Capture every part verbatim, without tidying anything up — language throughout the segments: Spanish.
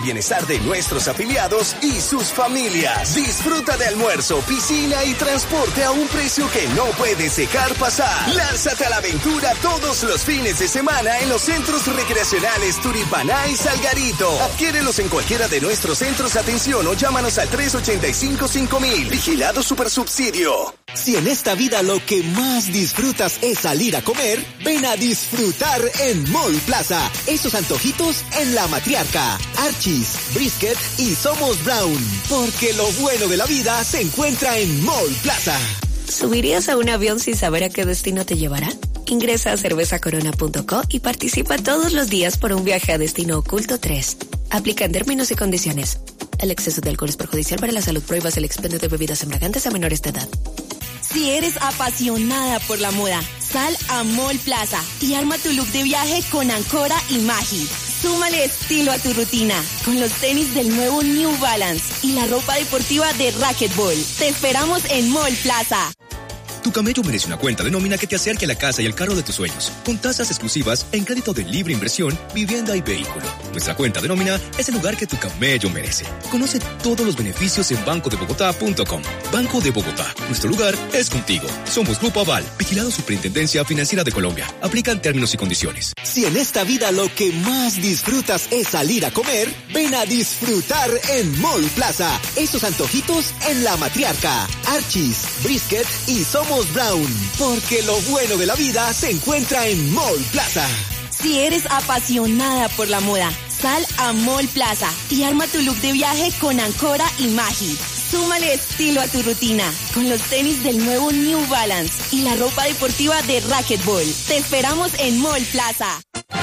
bienestar de nuestros afiliados y sus familias. Disfruta de almuerzo, piscina y transporte a un precio que no puedes dejar pasar. Lánzate a la aventura todos los fines de semana en los centros recreacionales Turipaná y Salgarito. Adquiérelos en cualquiera de nuestros centros de atención o llámanos al tres ochenta y cinco cinco mil. Vigilado Supersubsidio. Si en esta vida lo que más disfrutas es salir a comer, ven a disfrutar en Mall Plaza. Esos antojitos en La Matriarca, Archis, Brisket y Somos Brown. Porque lo bueno de la vida se encuentra en Mall Plaza. ¿Subirías a un avión sin saber a qué destino te llevará? Ingresa a cerveza corona punto co y participa todos los días por un viaje a Destino Oculto tres. Aplican términos y condiciones. El exceso de alcohol es perjudicial para la salud. Prohíbas el expendio de bebidas embriagantes a menores de edad. Si eres apasionada por la moda, sal a Mall Plaza y arma tu look de viaje con Ancora y Magi. Súmale estilo a tu rutina con los tenis del nuevo New Balance y la ropa deportiva de Racquetball. Te esperamos en Mall Plaza. Tu camello merece una cuenta de nómina que te acerque a la casa y al carro de tus sueños, con tasas exclusivas en crédito de libre inversión, vivienda y vehículo. Nuestra cuenta de nómina es el lugar que tu camello merece. Conoce todos los beneficios en banco de bogotá punto com. Banco de Bogotá, nuestro lugar es contigo. Somos Grupo Aval, vigilado Superintendencia Financiera de Colombia. Aplican términos y condiciones. Si en esta vida lo que más disfrutas es salir a comer, ven a disfrutar en Mall Plaza. Esos antojitos en La Matriarca, Archis, Brisket y Somos Brown, porque lo bueno de la vida se encuentra en Mall Plaza. Si eres apasionada por la moda, sal a Mall Plaza y arma tu look de viaje con Ancora y Magi. Súmale estilo a tu rutina con los tenis del nuevo New Balance y la ropa deportiva de Racquetball. Te esperamos en Mall Plaza.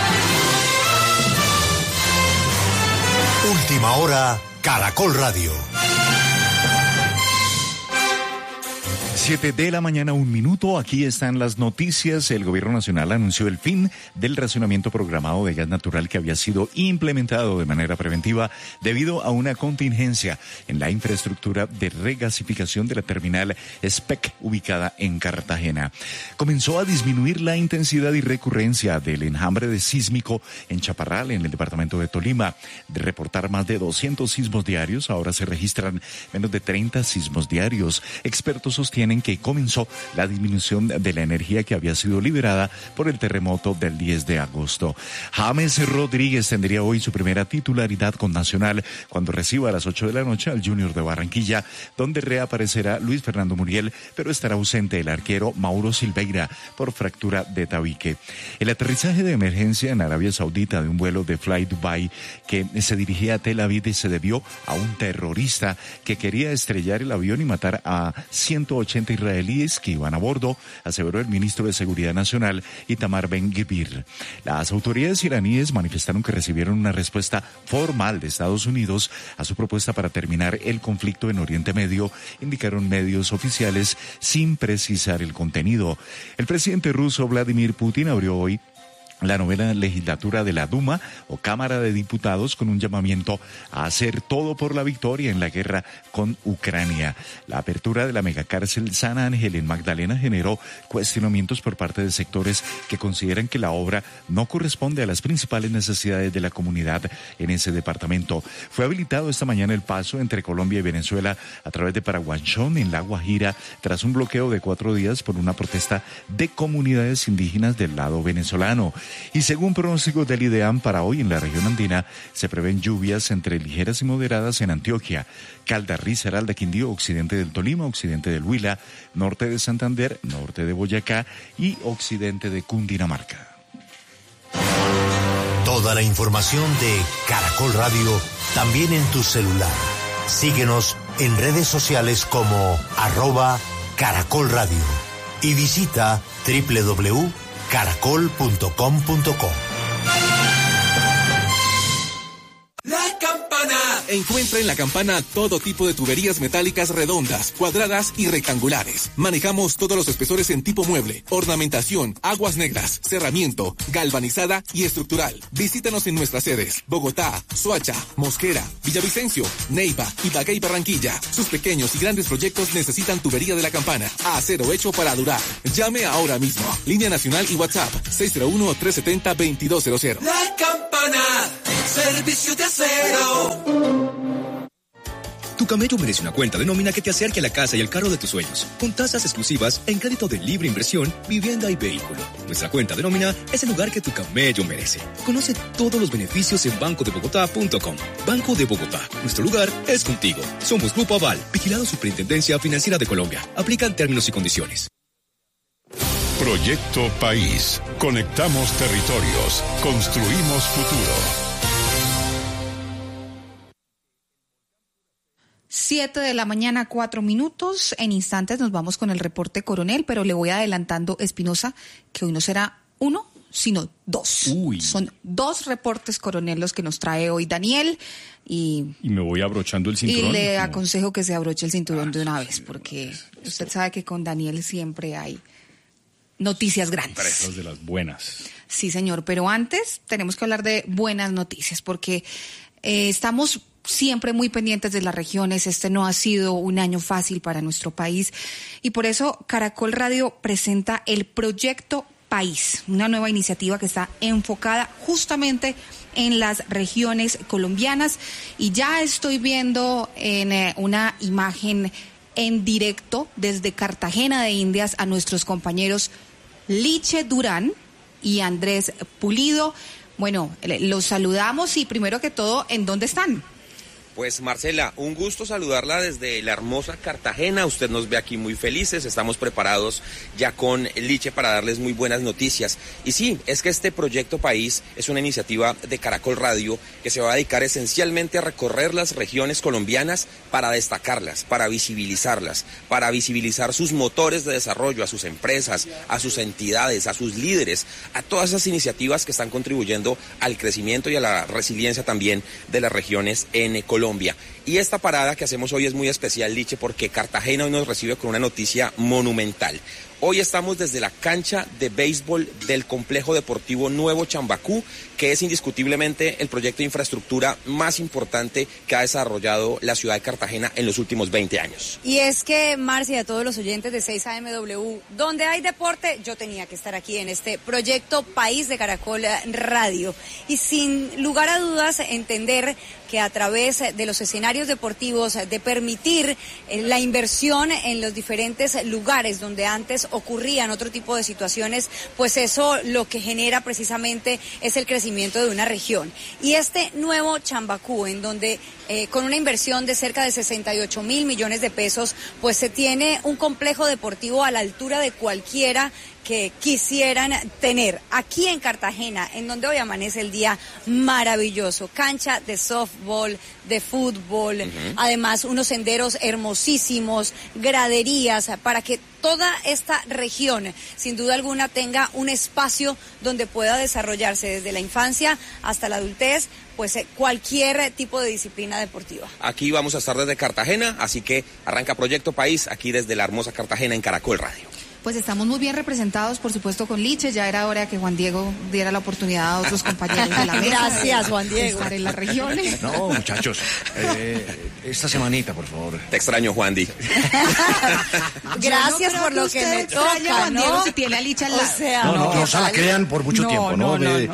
Última hora, Caracol Radio. Siete de la mañana, un minuto. Aquí están las noticias. El gobierno nacional anunció el fin del racionamiento programado de gas natural que había sido implementado de manera preventiva debido a una contingencia en la infraestructura de regasificación de la terminal S P E C ubicada en Cartagena. Comenzó a disminuir la intensidad y recurrencia del enjambre de sísmico en Chaparral, en el departamento de Tolima. De reportar más de doscientos sismos diarios, ahora se registran menos de treinta sismos diarios. Expertos sostienen que comenzó la disminución de la energía que había sido liberada por el terremoto del diez de agosto. James Rodríguez tendría hoy su primera titularidad con Nacional cuando reciba a las ocho de la noche al Junior de Barranquilla, donde reaparecerá Luis Fernando Muriel, pero estará ausente el arquero Mauro Silveira por fractura de tabique. El aterrizaje de emergencia en Arabia Saudita de un vuelo de Fly Dubai que se dirigía a Tel Aviv se debió a un terrorista que quería estrellar el avión y matar a ciento ochenta israelíes que iban a bordo, aseveró el ministro de Seguridad Nacional Itamar Ben-Gvir. Las autoridades iraníes manifestaron que recibieron una respuesta formal de Estados Unidos a su propuesta para terminar el conflicto en Oriente Medio, indicaron medios oficiales sin precisar el contenido. El presidente ruso Vladimir Putin abrió hoy la novena legislatura de la Duma o Cámara de Diputados con un llamamiento a hacer todo por la victoria en la guerra con Ucrania. La apertura de la megacárcel San Ángel en Magdalena generó cuestionamientos por parte de sectores que consideran que la obra no corresponde a las principales necesidades de la comunidad en ese departamento. Fue habilitado esta mañana el paso entre Colombia y Venezuela a través de Paraguanchón en La Guajira tras un bloqueo de cuatro días por una protesta de comunidades indígenas del lado venezolano. Y según pronósticos del IDEAM, para hoy en la región andina se prevén lluvias entre ligeras y moderadas en Antioquia, Caldas, Risaralda, Quindío, occidente del Tolima, occidente del Huila, norte de Santander, norte de Boyacá y occidente de Cundinamarca. Toda la información de Caracol Radio también en tu celular. Síguenos en redes sociales como arroba Caracol Radio y visita doble u doble u doble u punto caracol punto com punto co. La Campana. Encuentra en La Campana todo tipo de tuberías metálicas redondas, cuadradas y rectangulares. Manejamos todos los espesores en tipo mueble, ornamentación, aguas negras, cerramiento, galvanizada y estructural. Visítanos en nuestras sedes: Bogotá, Soacha, Mosquera, Villavicencio, Neiva, Ibagué y Barranquilla. Sus pequeños y grandes proyectos necesitan tubería de La Campana. Acero hecho para durar. Llame ahora mismo. Línea nacional y WhatsApp seis cero uno, tres siete cero, dos dos cero cero. La Campana. Servicio de Acero. Tu camello merece una cuenta de nómina que te acerque a la casa y al carro de tus sueños, con tasas exclusivas en crédito de libre inversión, vivienda y vehículo. Nuestra cuenta de nómina es el lugar que tu camello merece. Conoce todos los beneficios en banco de bogotá punto com. Banco de Bogotá, nuestro lugar es contigo. Somos Grupo Aval, vigilado Superintendencia Financiera de Colombia. Aplican términos y condiciones. Proyecto País. Conectamos territorios. Construimos futuro. Siete de la mañana, cuatro minutos. En instantes nos vamos con el reporte coronel, pero le voy adelantando, Espinosa, que hoy no será uno, sino dos. Uy. Son dos reportes coronel los que nos trae hoy Daniel. Y, y me voy abrochando el cinturón. Y le como... aconsejo que se abroche el cinturón ah, de una vez, porque usted sabe que con Daniel siempre hay noticias grandes. Presas de las buenas. Sí, señor, pero antes tenemos que hablar de buenas noticias, porque eh, estamos siempre muy pendientes de las regiones. Este no ha sido un año fácil para nuestro país y por eso Caracol Radio presenta el Proyecto País, una nueva iniciativa que está enfocada justamente en las regiones colombianas, y ya estoy viendo en eh, una imagen en directo desde Cartagena de Indias a nuestros compañeros Liche Durán y Andrés Pulido. Bueno, los saludamos y primero que todo, ¿en dónde están? Pues Marcela, un gusto saludarla desde la hermosa Cartagena. Usted nos ve aquí muy felices, estamos preparados ya con Liche para darles muy buenas noticias. Y sí, es que este Proyecto País es una iniciativa de Caracol Radio que se va a dedicar esencialmente a recorrer las regiones colombianas para destacarlas, para visibilizarlas, para visibilizar sus motores de desarrollo, a sus empresas, a sus entidades, a sus líderes, a todas esas iniciativas que están contribuyendo al crecimiento y a la resiliencia también de las regiones en Colombia. Colombia. Y esta parada que hacemos hoy es muy especial, Liche, porque Cartagena hoy nos recibe con una noticia monumental. Hoy estamos desde la cancha de béisbol del Complejo Deportivo Nuevo Chambacú, que es indiscutiblemente el proyecto de infraestructura más importante que ha desarrollado la ciudad de Cartagena en los últimos veinte años. Y es que, Marcia, y a todos los oyentes de seis A M W, donde hay deporte, yo tenía que estar aquí en este Proyecto País de Caracol Radio. Y sin lugar a dudas, entender que a través de los escenarios deportivos, de permitir la inversión en los diferentes lugares donde antes ocurrían otro tipo de situaciones, pues eso lo que genera precisamente es el crecimiento de una región. Y este nuevo Chambacú, en donde eh, con una inversión de cerca de sesenta y ocho mil millones de pesos, pues se tiene un complejo deportivo a la altura de cualquiera que quisieran tener aquí en Cartagena, en donde hoy amanece el día maravilloso, cancha de softball, de fútbol, uh-huh. Además unos senderos hermosísimos, graderías, para que toda esta región, sin duda alguna, tenga un espacio donde pueda desarrollarse desde la infancia hasta la adultez, pues cualquier tipo de disciplina deportiva. Aquí vamos a estar desde Cartagena, así que arranca Proyecto País, aquí desde la hermosa Cartagena en Caracol Radio. Pues estamos muy bien representados, por supuesto, con Liche. Ya era hora que Juan Diego diera la oportunidad a otros compañeros de la mesa. Gracias, Juan Diego. De estar en las regiones. No, muchachos, eh, esta semanita, por favor. Te extraño, Juan Di. Gracias no por lo que, que me toca, Juan ¿no? Diego, si tiene a Liche al lado. O sea, no, no, no, no se la crean por mucho no, tiempo, ¿no? No, no, de, no.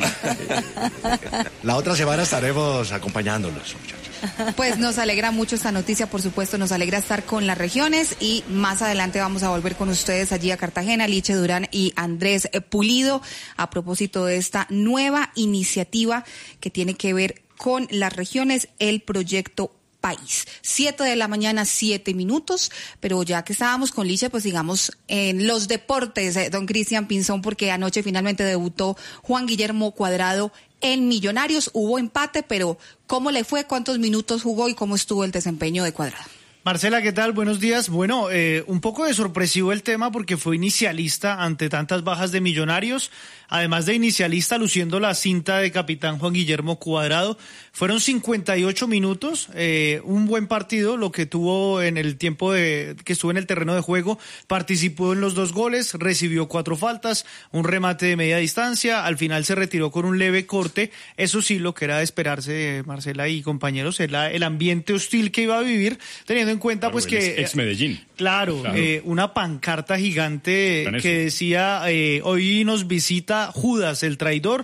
La otra semana estaremos acompañándolos, muchachos. Pues nos alegra mucho esta noticia, por supuesto, nos alegra estar con las regiones y más adelante vamos a volver con ustedes allí a Cartagena, Liche Durán y Andrés Pulido, a propósito de esta nueva iniciativa que tiene que ver con las regiones, el Proyecto País. Siete de la mañana, siete minutos, pero ya que estábamos con Liche, pues digamos en los deportes, eh, don Cristian Pinzón, porque anoche finalmente debutó Juan Guillermo Cuadrado en Millonarios. Hubo empate, pero ¿cómo le fue? ¿Cuántos minutos jugó y cómo estuvo el desempeño de Cuadrado? Marcela, ¿qué tal? Buenos días. Bueno, eh, un poco de sorpresivo el tema porque fue inicialista ante tantas bajas de Millonarios, además de inicialista luciendo la cinta de capitán Juan Guillermo Cuadrado. Fueron cincuenta y ocho minutos, eh, un buen partido lo que tuvo en el tiempo de que estuvo en el terreno de juego. Participó en los dos goles, recibió cuatro faltas, un remate de media distancia, al final se retiró con un leve corte. Eso sí, lo que era de esperarse, Marcela y compañeros, era el ambiente hostil que iba a vivir, teniendo en cuenta, claro, pues que... Ex Medellín. Claro, claro. Eh, una pancarta gigante que decía, eh, hoy nos visita Judas, el traidor,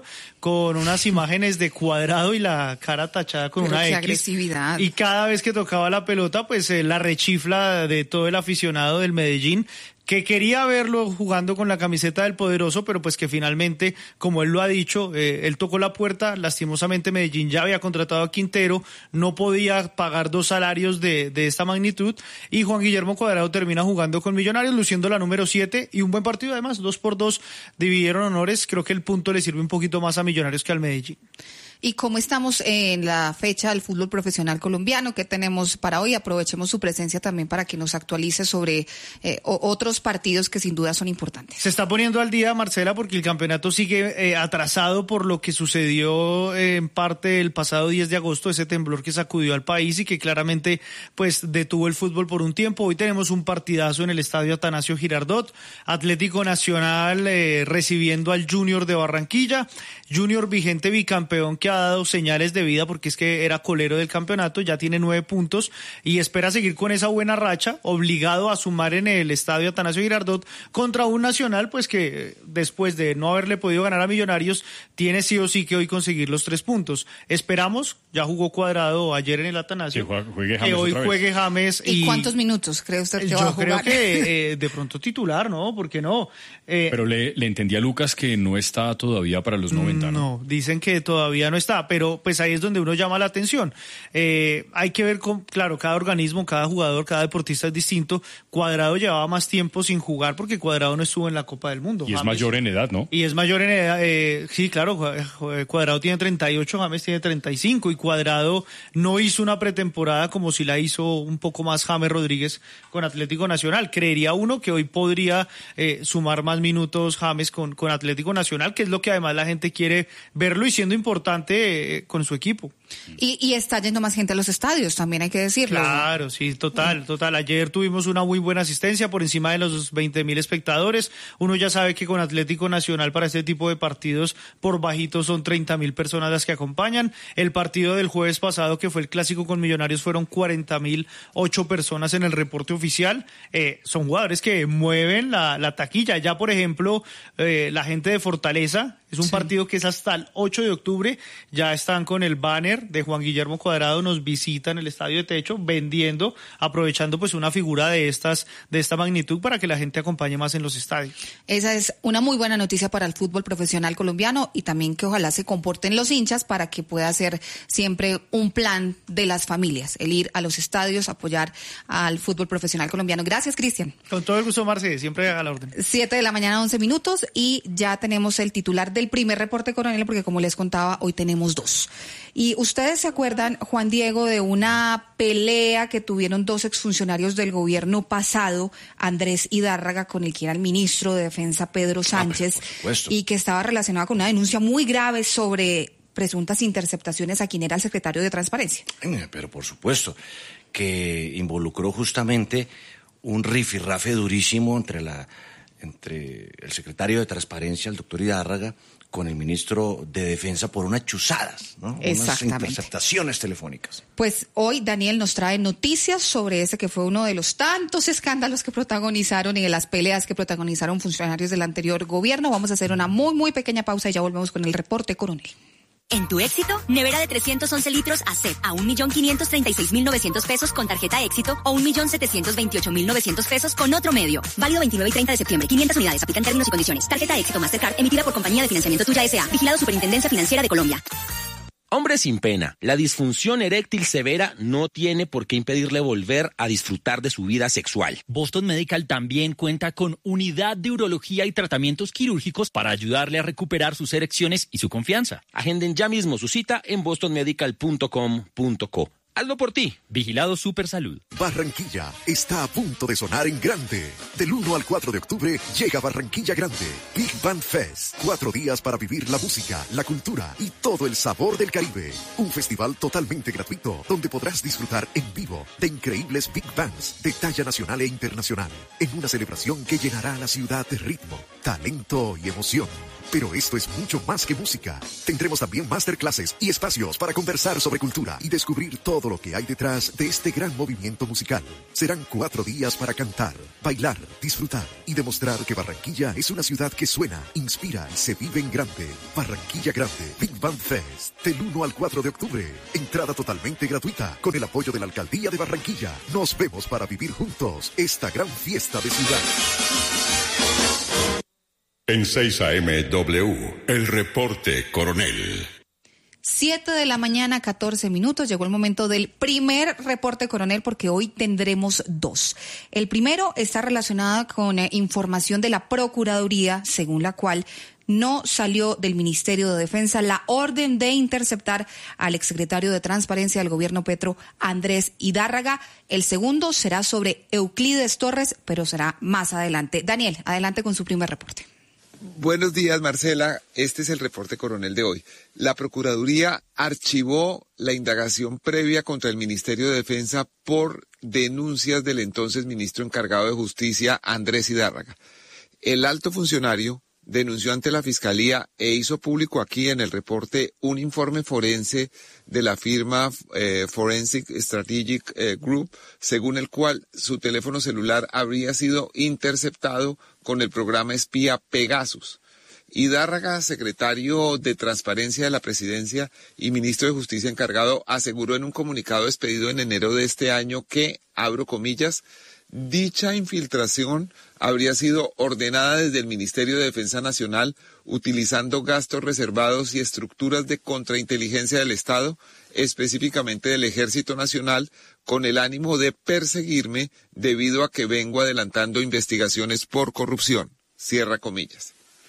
con unas imágenes de Cuadrado y la cara tachada con Pero una qué X. agresividad. Y cada vez que tocaba la pelota, pues eh, la rechifla de todo el aficionado del Medellín, que quería verlo jugando con la camiseta del Poderoso, pero pues que finalmente, como él lo ha dicho, eh, él tocó la puerta. Lastimosamente Medellín ya había contratado a Quintero, no podía pagar dos salarios de, de esta magnitud, y Juan Guillermo Cuadrado termina jugando con Millonarios, luciendo la número siete, y un buen partido además, dos por dos, dividieron honores. Creo que el punto le sirve un poquito más a Millonarios que al Medellín. ¿Y cómo estamos en la fecha del fútbol profesional colombiano? ¿Qué tenemos para hoy? Aprovechemos su presencia también para que nos actualice sobre eh, otros partidos que sin duda son importantes. Se está poniendo al día, Marcela, porque el campeonato sigue eh, atrasado por lo que sucedió eh, en parte el pasado diez de agosto, ese temblor que sacudió al país y que claramente pues detuvo el fútbol por un tiempo. Hoy tenemos un partidazo en el estadio Atanasio Girardot, Atlético Nacional eh, recibiendo al Junior de Barranquilla, Junior vigente bicampeón que ha dado señales de vida porque es que era colero del campeonato, ya tiene nueve puntos y espera seguir con esa buena racha, obligado a sumar en el estadio Atanasio Girardot contra un Nacional pues que después de no haberle podido ganar a Millonarios tiene sí o sí que hoy conseguir los tres puntos. Esperamos, ya jugó Cuadrado ayer en el Atanasio, que juegue James que hoy otra juegue vez. James. ¿Y, ¿Y cuántos minutos cree usted que yo va a jugar? Yo creo que eh, de pronto titular, ¿no? ¿Por qué no? Eh, Pero le, le entendí a Lucas que no está todavía para los noventa, ¿no? No, dicen que todavía no está, pero pues ahí es donde uno llama la atención. Eh, hay que ver, con, claro, cada organismo, cada jugador, cada deportista es distinto. Cuadrado llevaba más tiempo sin jugar porque Cuadrado no estuvo en la Copa del Mundo. Y James. es mayor en edad, ¿no? Y es mayor en edad, eh, sí, claro, Cuadrado tiene treinta y ocho, James tiene treinta y cinco y Cuadrado no hizo una pretemporada como si la hizo un poco más James Rodríguez con Atlético Nacional. Creería uno que hoy podría eh, sumar más minutos James con, con Atlético Nacional, que es lo que además la gente quiere verlo y siendo importante eh, con su equipo. Y, y está yendo más gente a los estadios, también hay que decirlo. Claro, sí, total, total. Ayer tuvimos una muy buena asistencia por encima de los veinte mil espectadores. Uno ya sabe que con Atlético Nacional para este tipo de partidos por bajito son treinta mil personas las que acompañan. El partido del jueves pasado, que fue el clásico con Millonarios, fueron cuarenta mil ocho personas en el reporte oficial. Eh, son jugadores que mueven la, la taquilla. Ya, por ejemplo, eh, la gente de Fortaleza, es un sí. partido que es hasta el ocho de octubre, ya están con el banner de Juan Guillermo Cuadrado, nos visitan el Estadio de Techo, vendiendo, aprovechando pues una figura de estas, de esta magnitud para que la gente acompañe más en los estadios. Esa es una muy buena noticia para el fútbol profesional colombiano y también que ojalá se comporten los hinchas para que pueda ser siempre un plan de las familias, el ir a los estadios, apoyar al fútbol profesional colombiano. Gracias, Cristian. Con todo el gusto, Marce, siempre a la orden. Siete de la mañana, once minutos y ya tenemos el titular del primer reporte coronel porque como les contaba, hoy tenemos dos. Y ustedes se acuerdan, Juan Diego, de una pelea que tuvieron dos exfuncionarios del gobierno pasado, Andrés Hidárraga, con el que era el ministro de Defensa, Pedro Sánchez, ah, y que estaba relacionada con una denuncia muy grave sobre presuntas interceptaciones a quien era el secretario de Transparencia. Pero por supuesto, que involucró justamente un rifirrafe durísimo entre la entre el secretario de Transparencia, el doctor Hidárraga, con el ministro de Defensa por unas chuzadas, ¿no? Unas interceptaciones telefónicas. Pues hoy Daniel nos trae noticias sobre ese que fue uno de los tantos escándalos que protagonizaron y de las peleas que protagonizaron funcionarios del anterior gobierno. Vamos a hacer una muy, muy pequeña pausa y ya volvemos con el reporte coronel. En tu Éxito, nevera de trescientos once litros a C E P a un millón quinientos treinta y seis mil novecientos pesos con tarjeta Éxito o un millón setecientos veintiocho mil novecientos pesos con otro medio. Válido veintinueve y treinta de septiembre. quinientas unidades. Aplican términos y condiciones. Tarjeta Éxito Mastercard emitida por Compañía de Financiamiento Tuya S A. Vigilado Superintendencia Financiera de Colombia. Hombre sin pena, la disfunción eréctil severa no tiene por qué impedirle volver a disfrutar de su vida sexual. Boston Medical también cuenta con unidad de urología y tratamientos quirúrgicos para ayudarle a recuperar sus erecciones y su confianza. Agenden ya mismo su cita en boston medical punto com punto co. Hazlo por ti. Vigilado Supersalud. Barranquilla está a punto de sonar en grande. Del uno al cuatro de octubre llega Barranquilla Grande. Big Band Fest. Cuatro días para vivir la música, la cultura y todo el sabor del Caribe. Un festival totalmente gratuito donde podrás disfrutar en vivo de increíbles Big Bands de talla nacional e internacional. En una celebración que llenará a la ciudad de ritmo, talento y emoción. Pero esto es mucho más que música. Tendremos también masterclasses y espacios para conversar sobre cultura y descubrir todo todo lo que hay detrás de este gran movimiento musical. Serán cuatro días para cantar, bailar, disfrutar y demostrar que Barranquilla es una ciudad que suena, inspira y se vive en grande. Barranquilla Grande, Big Band Fest, del uno al cuatro de octubre. Entrada totalmente gratuita, con el apoyo de la Alcaldía de Barranquilla. Nos vemos para vivir juntos esta gran fiesta de ciudad. En seis A M W, el reporte Coronel. Siete de la mañana, catorce minutos. Llegó el momento del primer reporte Coronel, porque hoy tendremos dos. El primero está relacionado con eh, información de la Procuraduría, según la cual no salió del Ministerio de Defensa la orden de interceptar al exsecretario de Transparencia del gobierno Petro, Andrés Hidárraga. El segundo será sobre Euclides Torres, pero será más adelante. Daniel, adelante con su primer reporte. Buenos días, Marcela. Este es el reporte Coronel de hoy. La Procuraduría archivó la indagación previa contra el Ministerio de Defensa por denuncias del entonces ministro encargado de Justicia, Andrés Hidárraga. El alto funcionario denunció ante la Fiscalía e hizo público aquí en el reporte un informe forense de la firma eh, Forensic Strategic eh, Group, según el cual su teléfono celular habría sido interceptado con el programa espía Pegasus. Hidárraga, secretario de Transparencia de la Presidencia y ministro de Justicia encargado, aseguró en un comunicado expedido en enero de este año que, abro comillas, dicha infiltración habría sido ordenada desde el Ministerio de Defensa Nacional utilizando gastos reservados y estructuras de contrainteligencia del Estado, específicamente del Ejército Nacional, con el ánimo de perseguirme debido a que vengo adelantando investigaciones por corrupción. Cierra comillas.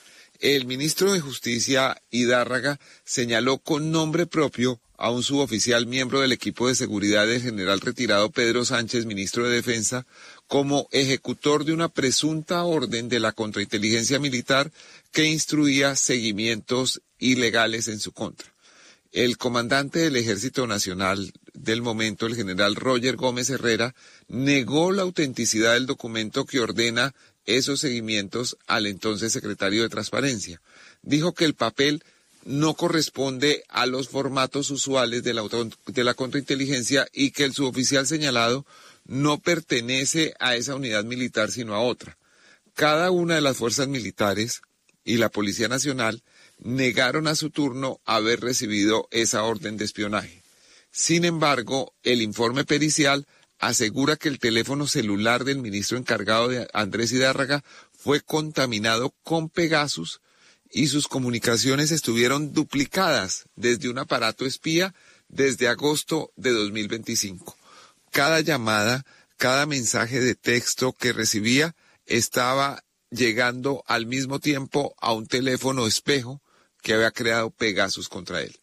El ministro de Justicia, Hidárraga, señaló con nombre propio a un suboficial miembro del equipo de seguridad del general retirado Pedro Sánchez, ministro de Defensa, como ejecutor de una presunta orden de la contrainteligencia militar que instruía seguimientos ilegales en su contra. El comandante del Ejército Nacional del momento, el general Roger Gómez Herrera, negó la autenticidad del documento que ordena esos seguimientos al entonces secretario de Transparencia. Dijo que el papel no corresponde a los formatos usuales de la, de la contrainteligencia y que el suboficial señalado no pertenece a esa unidad militar sino a otra. Cada una de las fuerzas militares y la Policía Nacional negaron a su turno haber recibido esa orden de espionaje. Sin embargo, el informe pericial asegura que el teléfono celular del ministro encargado de Andrés Hidárraga fue contaminado con Pegasus y sus comunicaciones estuvieron duplicadas desde un aparato espía desde agosto de dos mil veinticinco. Cada llamada, cada mensaje de texto que recibía estaba llegando al mismo tiempo a un teléfono espejo que había creado Pegasus contra él.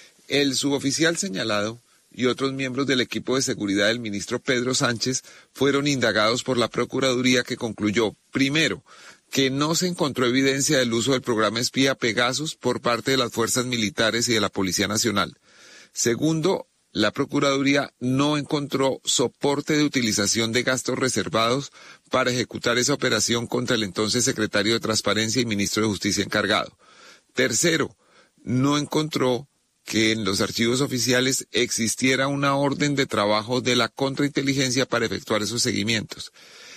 El suboficial señalado y otros miembros del equipo de seguridad del ministro Pedro Sánchez fueron indagados por la Procuraduría, que concluyó, primero, que no se encontró evidencia del uso del programa espía Pegasus por parte de las fuerzas militares y de la Policía Nacional. Segundo, la Procuraduría no encontró soporte de utilización de gastos reservados para ejecutar esa operación contra el entonces secretario de Transparencia y ministro de Justicia encargado. Tercero, no encontró que en los archivos oficiales existiera una orden de trabajo de la contrainteligencia para efectuar esos seguimientos.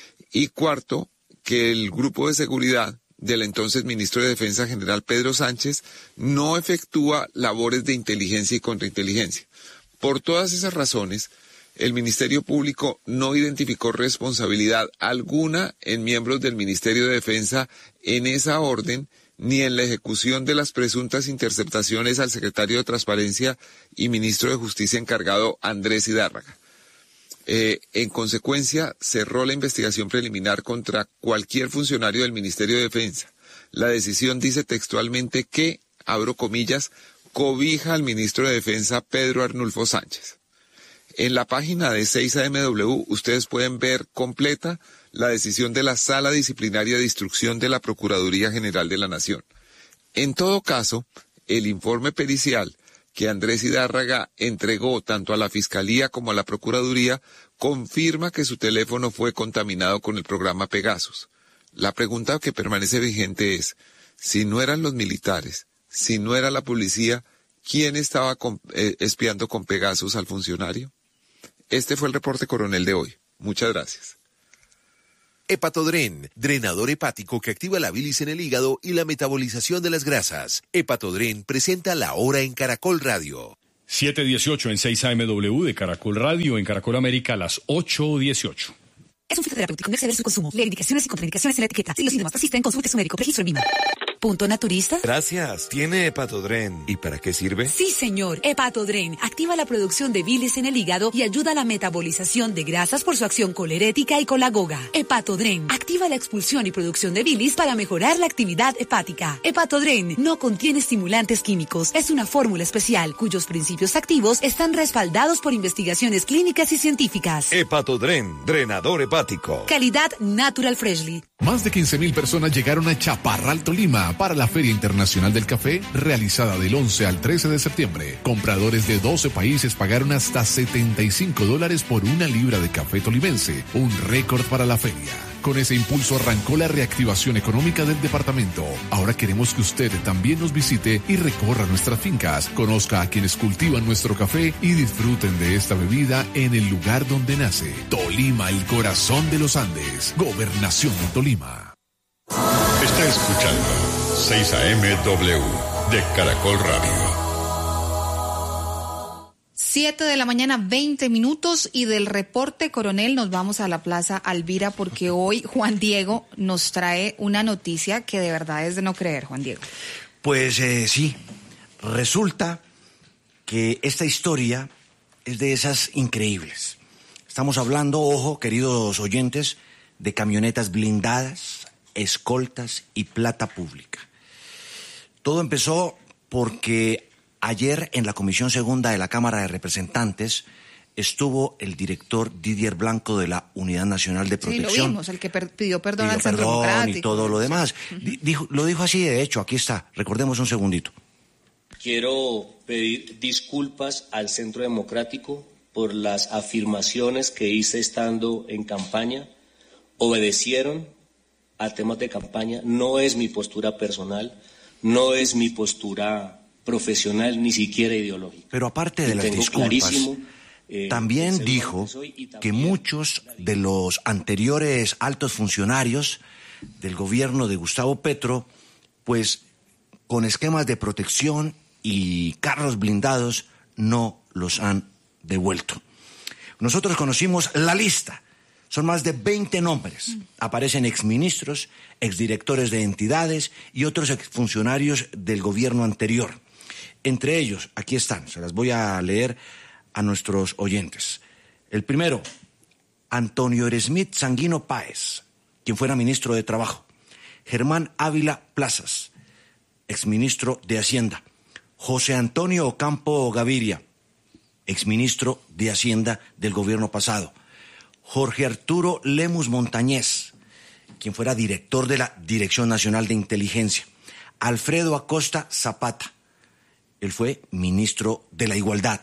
Y cuarto, que el grupo de seguridad del entonces ministro de Defensa, general Pedro Sánchez, no efectúa labores de inteligencia y contrainteligencia. Por todas esas razones, el Ministerio Público no identificó responsabilidad alguna en miembros del Ministerio de Defensa en esa orden, ni en la ejecución de las presuntas interceptaciones al secretario de Transparencia y ministro de Justicia encargado, Andrés Hidárraga. Eh, en consecuencia, cerró la investigación preliminar contra cualquier funcionario del Ministerio de Defensa. La decisión dice textualmente que, abro comillas, cobija al ministro de Defensa Pedro Arnulfo Sánchez. En la página de seis A M W ustedes pueden ver completa la decisión de la Sala Disciplinaria de Instrucción de la Procuraduría General de la Nación. En todo caso, el informe pericial que Andrés Hidárraga entregó tanto a la Fiscalía como a la Procuraduría confirma que su teléfono fue contaminado con el programa Pegasus. La pregunta que permanece vigente es, si no eran los militares, si no era la policía, ¿quién estaba con, eh, espiando con Pegasus al funcionario? Este fue el reporte Coronel de hoy. Muchas gracias. Hepatodren, drenador hepático que activa la bilis en el hígado y la metabolización de las grasas. Hepatodren presenta La Hora en Caracol Radio. siete dieciocho en seis A M W de Caracol Radio, en Caracol América a las ocho dieciocho. Es un fitoterapéutico, no exceder su consumo. Lee indicaciones y contraindicaciones en la etiqueta. Si los síntomas persisten, consulte a su médico. Registro en Vima. ¿Punto naturista? Gracias. ¿Tiene Hepatodren? ¿Y para qué sirve? Sí, señor. Hepatodren activa la producción de bilis en el hígado y ayuda a la metabolización de grasas por su acción colerética y colagoga. Hepatodren activa la expulsión y producción de bilis para mejorar la actividad hepática. Hepatodren no contiene estimulantes químicos. Es una fórmula especial cuyos principios activos están respaldados por investigaciones clínicas y científicas. Hepatodren, drenador hepático. Calidad Natural Freshly. Más de quince mil personas llegaron a Chaparral, Tolima, para la Feria Internacional del Café, realizada del once al trece de septiembre. Compradores de doce países pagaron hasta setenta y cinco dólares por una libra de café tolimense, un récord para la feria. Con ese impulso arrancó la reactivación económica del departamento. Ahora queremos que usted también nos visite y recorra nuestras fincas, conozca a quienes cultivan nuestro café y disfruten de esta bebida en el lugar donde nace. Tolima, el corazón de los Andes. Gobernación de Tolima. Está escuchando seis A M W de Caracol Radio. siete de la mañana, veinte minutos, y del reporte Coronel nos vamos a la Plaza Alvira porque hoy Juan Diego nos trae una noticia que de verdad es de no creer, Juan Diego. Pues eh, sí, resulta que esta historia es de esas increíbles. Estamos hablando, ojo, queridos oyentes, de camionetas blindadas, escoltas y plata pública. Todo empezó porque ayer en la Comisión Segunda de la Cámara de Representantes estuvo el director Didier Blanco de la Unidad Nacional de Protección. Sí, lo vimos, el que per- pidió perdón pidió al Centro perdón Democrático. y todo lo demás. Uh-huh. Dijo, lo dijo así, de hecho, aquí está, recordemos un segundito. Quiero pedir disculpas al Centro Democrático por las afirmaciones que hice estando en campaña. Obedecieron a temas de campaña, no es mi postura personal, no es mi postura profesional, ni siquiera ideológica. Pero aparte de las disculpas, eh, también dijo que muchos de los anteriores altos funcionarios del gobierno de Gustavo Petro, pues con esquemas de protección y carros blindados, no los han devuelto. Nosotros conocimos la lista. Son más de veinte nombres. Aparecen exministros, exdirectores de entidades y otros exfuncionarios del gobierno anterior. Entre ellos, aquí están, se las voy a leer a nuestros oyentes. El primero, Antonio Eresmit Sanguino Páez, quien fuera ministro de Trabajo. Germán Ávila Plazas, exministro de Hacienda. José Antonio Ocampo Gaviria, exministro de Hacienda del gobierno pasado. Jorge Arturo Lemus Montañez, quien fuera director de la Dirección Nacional de Inteligencia. Alfredo Acosta Zapata, él fue ministro de la Igualdad.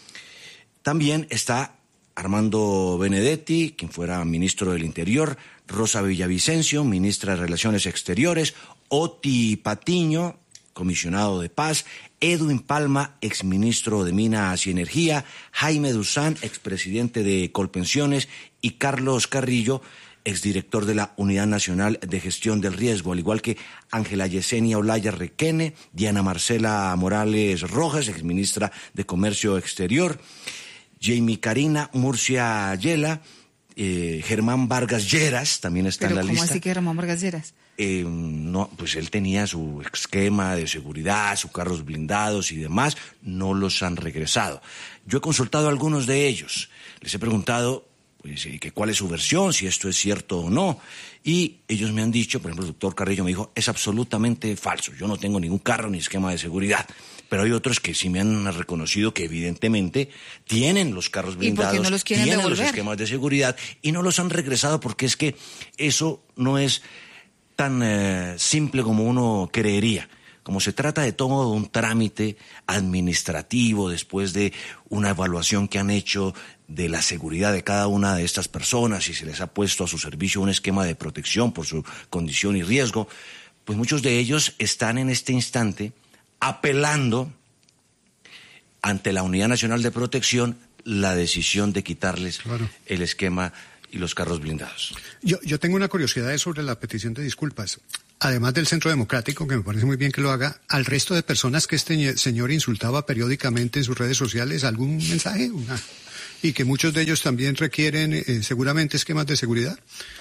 También está Armando Benedetti, quien fuera ministro del Interior. Rosa Villavicencio, ministra de Relaciones Exteriores. Oti Patiño, comisionado de Paz. Edwin Palma, exministro de Minas y Energía. Jaime Duzán, expresidente de Colpensiones. Y Carlos Carrillo, exdirector de la Unidad Nacional de Gestión del Riesgo, al igual que Ángela Yesenia Olaya Requene, Diana Marcela Morales Rojas, exministra de Comercio Exterior, Jamie Karina Murcia Yela, eh, Germán Vargas Lleras, también está en la ¿Cómo lista. ¿Cómo así que Germán Vargas Lleras? Eh, no, pues él tenía su esquema de seguridad, sus carros blindados y demás, no los han regresado. Yo he consultado a algunos de ellos, les he preguntado pues, que cuál es su versión, si esto es cierto o no, y ellos me han dicho, por ejemplo, el doctor Carrillo me dijo, es absolutamente falso, yo no tengo ningún carro ni esquema de seguridad. Pero hay otros que sí me han reconocido que evidentemente tienen los carros blindados, ¿Y por qué no los quieren tienen devolver? los esquemas de seguridad y no los han regresado porque es que eso no es tan eh, simple como uno creería. Como se trata de todo un trámite administrativo después de una evaluación que han hecho de la seguridad de cada una de estas personas y se les ha puesto a su servicio un esquema de protección por su condición y riesgo, pues muchos de ellos están en este instante apelando ante la Unidad Nacional de Protección la decisión de quitarles claro. el esquema y los carros blindados. Yo, yo tengo una curiosidad sobre la petición de disculpas. Además del Centro Democrático, que me parece muy bien que lo haga, al resto de personas que este señor insultaba periódicamente en sus redes sociales, ¿algún mensaje? Una, y que muchos de ellos también requieren eh, seguramente esquemas de seguridad.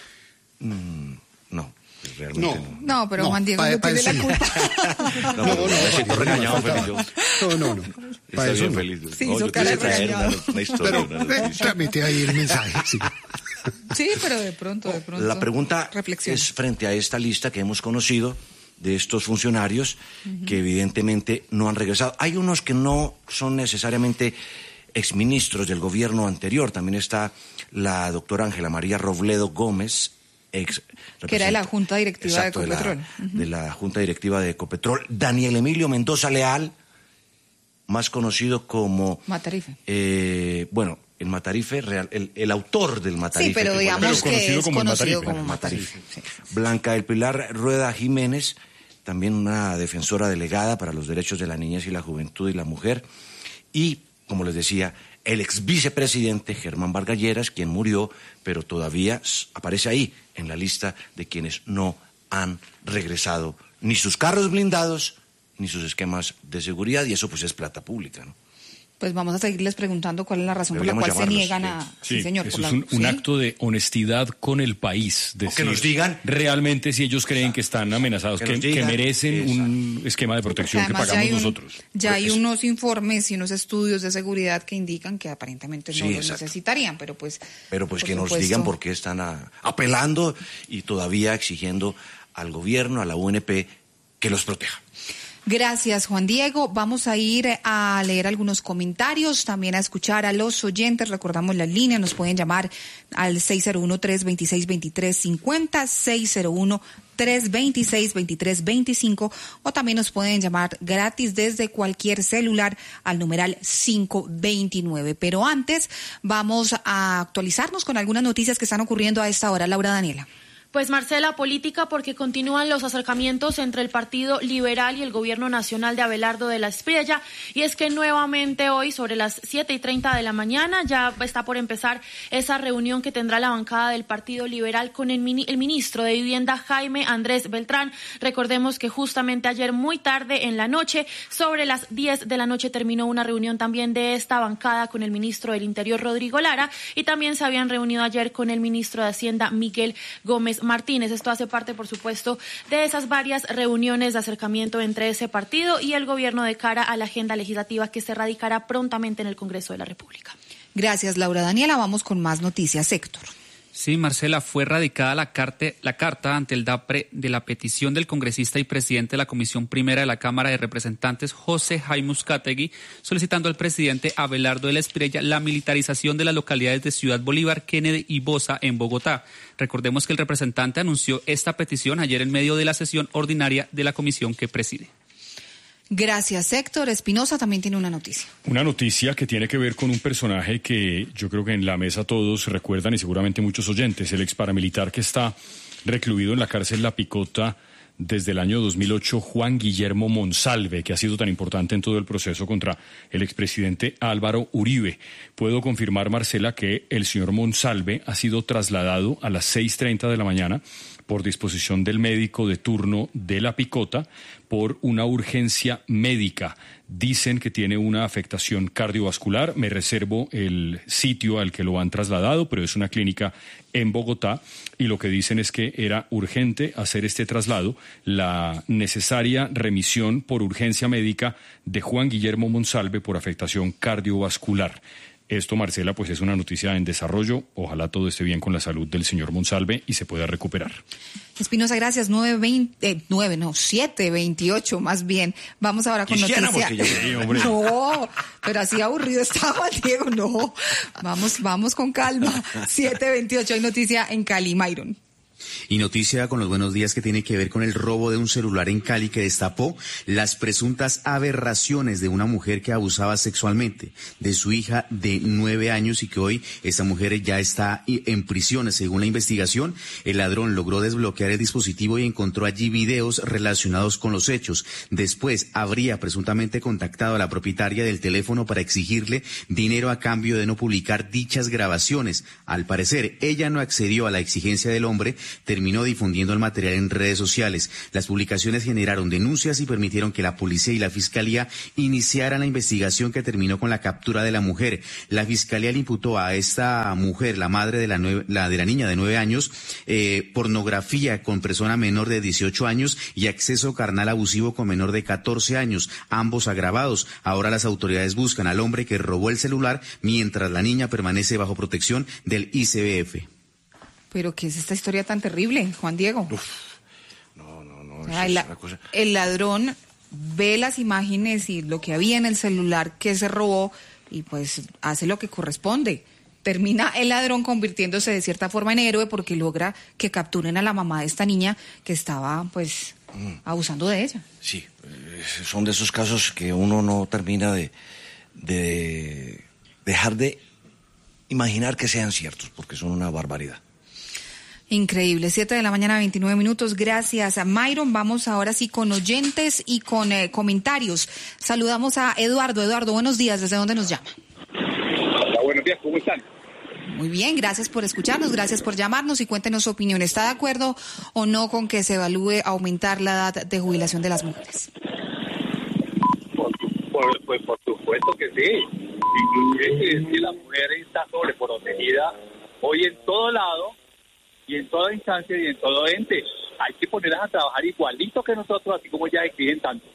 Mm, no. Realmente no. No, no pero no, Juan Diego pa, no pa tiene la no. culpa. No, no, no, me siento regañado, feliz yo. No, no, no. Está bien, no. feliz. Sí, no, hizo yo cara quise traer regañado. una, una historia. Pero una eh, tramite ahí el mensaje, sí. Sí, pero de pronto, de pronto. La pregunta reflexión. es frente a esta lista que hemos conocido de estos funcionarios uh-huh. que evidentemente no han regresado. Hay unos que no son necesariamente exministros del gobierno anterior. También está la doctora Ángela María Robledo Gómez, ex que era de la Junta Directiva exacto, de Ecopetrol. De la, uh-huh. de la Junta Directiva de Ecopetrol. Daniel Emilio Mendoza Leal, más conocido como... Matarife. Eh, bueno, el Matarife, real, el, el autor del Matarife. Sí, pero que digamos bueno, que es como conocido Matarife, como Matarife. Sí. Blanca del Pilar Rueda Jiménez, también una defensora delegada para los derechos de la niñez y la juventud y la mujer. Y, como les decía, el ex vicepresidente Germán Vargas Lleras, quien murió, pero todavía aparece ahí en la lista de quienes no han regresado ni sus carros blindados ni sus esquemas de seguridad, y eso pues es plata pública, ¿no? Pues vamos a seguirles preguntando cuál es la razón por la cual llamarlos, se niegan sí. a... Sí, sí, señor. Eso por es la... un, un ¿sí? acto de honestidad con el país. Decir, que nos digan realmente si ellos creen que están amenazados, que, que, que digan, merecen exacto. un esquema de protección que pagamos un, nosotros. Ya hay Pues, unos informes y unos estudios de seguridad que indican que aparentemente no sí, los exacto. necesitarían, pero pues... Pero pues por que nos supuesto, digan por qué están a, apelando y todavía exigiendo al gobierno, a la U N P, que los proteja. Gracias, Juan Diego. Vamos a ir a leer algunos comentarios, también a escuchar a los oyentes. Recordamos la línea, nos pueden llamar al seis cero uno, tres dos seis, dos tres cinco cero, seis cero uno, tres dos seis, dos tres dos cinco, o también nos pueden llamar gratis desde cualquier celular al numeral cinco veintinueve. Pero antes vamos a actualizarnos con algunas noticias que están ocurriendo a esta hora. Laura Daniela. Pues Marcela, política porque continúan los acercamientos entre el Partido Liberal y el Gobierno Nacional de Abelardo de la Espriella, y es que nuevamente hoy sobre las siete y treinta de la mañana ya está por empezar esa reunión que tendrá la bancada del Partido Liberal con el, mini, el ministro de Vivienda Jaime Andrés Beltrán. Recordemos que justamente ayer muy tarde en la noche, sobre las diez de la noche, terminó una reunión también de esta bancada con el ministro del Interior Rodrigo Lara, y también se habían reunido ayer con el ministro de Hacienda Miguel Gómez Martínez. Esto hace parte, por supuesto, de esas varias reuniones de acercamiento entre ese partido y el gobierno de cara a la agenda legislativa que se radicará prontamente en el Congreso de la República. Gracias, Laura Daniela. Vamos con más noticias. Héctor. Sí, Marcela, fue radicada la carta, la carta ante el DAPRE de la petición del congresista y presidente de la Comisión Primera de la Cámara de Representantes, José Jaime Uzcategui, solicitando al presidente Abelardo de la Espriella la militarización de las localidades de Ciudad Bolívar, Kennedy y Bosa en Bogotá. Recordemos que el representante anunció esta petición ayer en medio de la sesión ordinaria de la comisión que preside. Gracias, Héctor. Espinosa también tiene una noticia. Una noticia que tiene que ver con un personaje que yo creo que en la mesa todos recuerdan y seguramente muchos oyentes, el ex paramilitar que está recluido en la cárcel La Picota desde el año dos mil ocho, Juan Guillermo Monsalve, que ha sido tan importante en todo el proceso contra el expresidente Álvaro Uribe. Puedo confirmar, Marcela, que el señor Monsalve ha sido trasladado a las seis treinta de la mañana por disposición del médico de turno de La Picota por una urgencia médica. Dicen que tiene una afectación cardiovascular. Me reservo el sitio al que lo han trasladado, pero es una clínica en Bogotá, y lo que dicen es que era urgente hacer este traslado, la necesaria remisión por urgencia médica de Juan Guillermo Monsalve por afectación cardiovascular. Esto, Marcela, pues es una noticia en desarrollo. Ojalá todo esté bien con la salud del señor Monsalve y se pueda recuperar. Espinosa, gracias. nueve veinte, eh, nueve, no, siete veintiocho más bien. Vamos ahora con noticias. No, pero así aburrido estaba, Diego. No, vamos, vamos con calma. siete veintiocho, hay noticia en Cali, Mayron. Y noticia con los buenos días que tiene que ver con el robo de un celular en Cali que destapó las presuntas aberraciones de una mujer que abusaba sexualmente de su hija de nueve años y que hoy esta mujer ya está en prisión. Según la investigación, el ladrón logró desbloquear el dispositivo y encontró allí videos relacionados con los hechos. Después habría presuntamente contactado a la propietaria del teléfono para exigirle dinero a cambio de no publicar dichas grabaciones. Al parecer, ella no accedió a la exigencia del hombre, terminó difundiendo el material en redes sociales. Las publicaciones generaron denuncias y permitieron que la policía y la fiscalía iniciaran la investigación que terminó con la captura de la mujer. La fiscalía le imputó a esta mujer, la madre de la, nueve, la, de la niña de nueve años, eh, pornografía con persona menor de dieciocho años y acceso carnal abusivo con menor de catorce años, ambos agravados. Ahora las autoridades buscan al hombre que robó el celular mientras la niña permanece bajo protección del I C B F. Pero ¿qué es esta historia tan terrible, Juan Diego? Uf, no, no, no. O sea, el, cosa... el ladrón ve las imágenes y lo que había en el celular que se robó y pues hace lo que corresponde. Termina el ladrón convirtiéndose de cierta forma en héroe porque logra que capturen a la mamá de esta niña que estaba pues mm. abusando de ella. Sí, son de esos casos que uno no termina de, de dejar de imaginar que sean ciertos porque son una barbaridad. Increíble, siete de la mañana, veintinueve minutos. Gracias a Myron. Vamos ahora sí con oyentes y con eh, comentarios. Saludamos a Eduardo. Eduardo, buenos días. ¿Desde dónde nos llama? Hola, buenos días. ¿Cómo están? Muy bien, gracias por escucharnos, gracias por llamarnos y cuéntenos su opinión. ¿Está de acuerdo o no con que se evalúe aumentar la edad de jubilación de las mujeres? Por, por, pues por supuesto que sí. Inclusive es que la mujer está sobreprotegida hoy en todo lado y en toda instancia y en todo ente. Hay que ponerlas a trabajar igualito que nosotros, así como ya exigen tanto.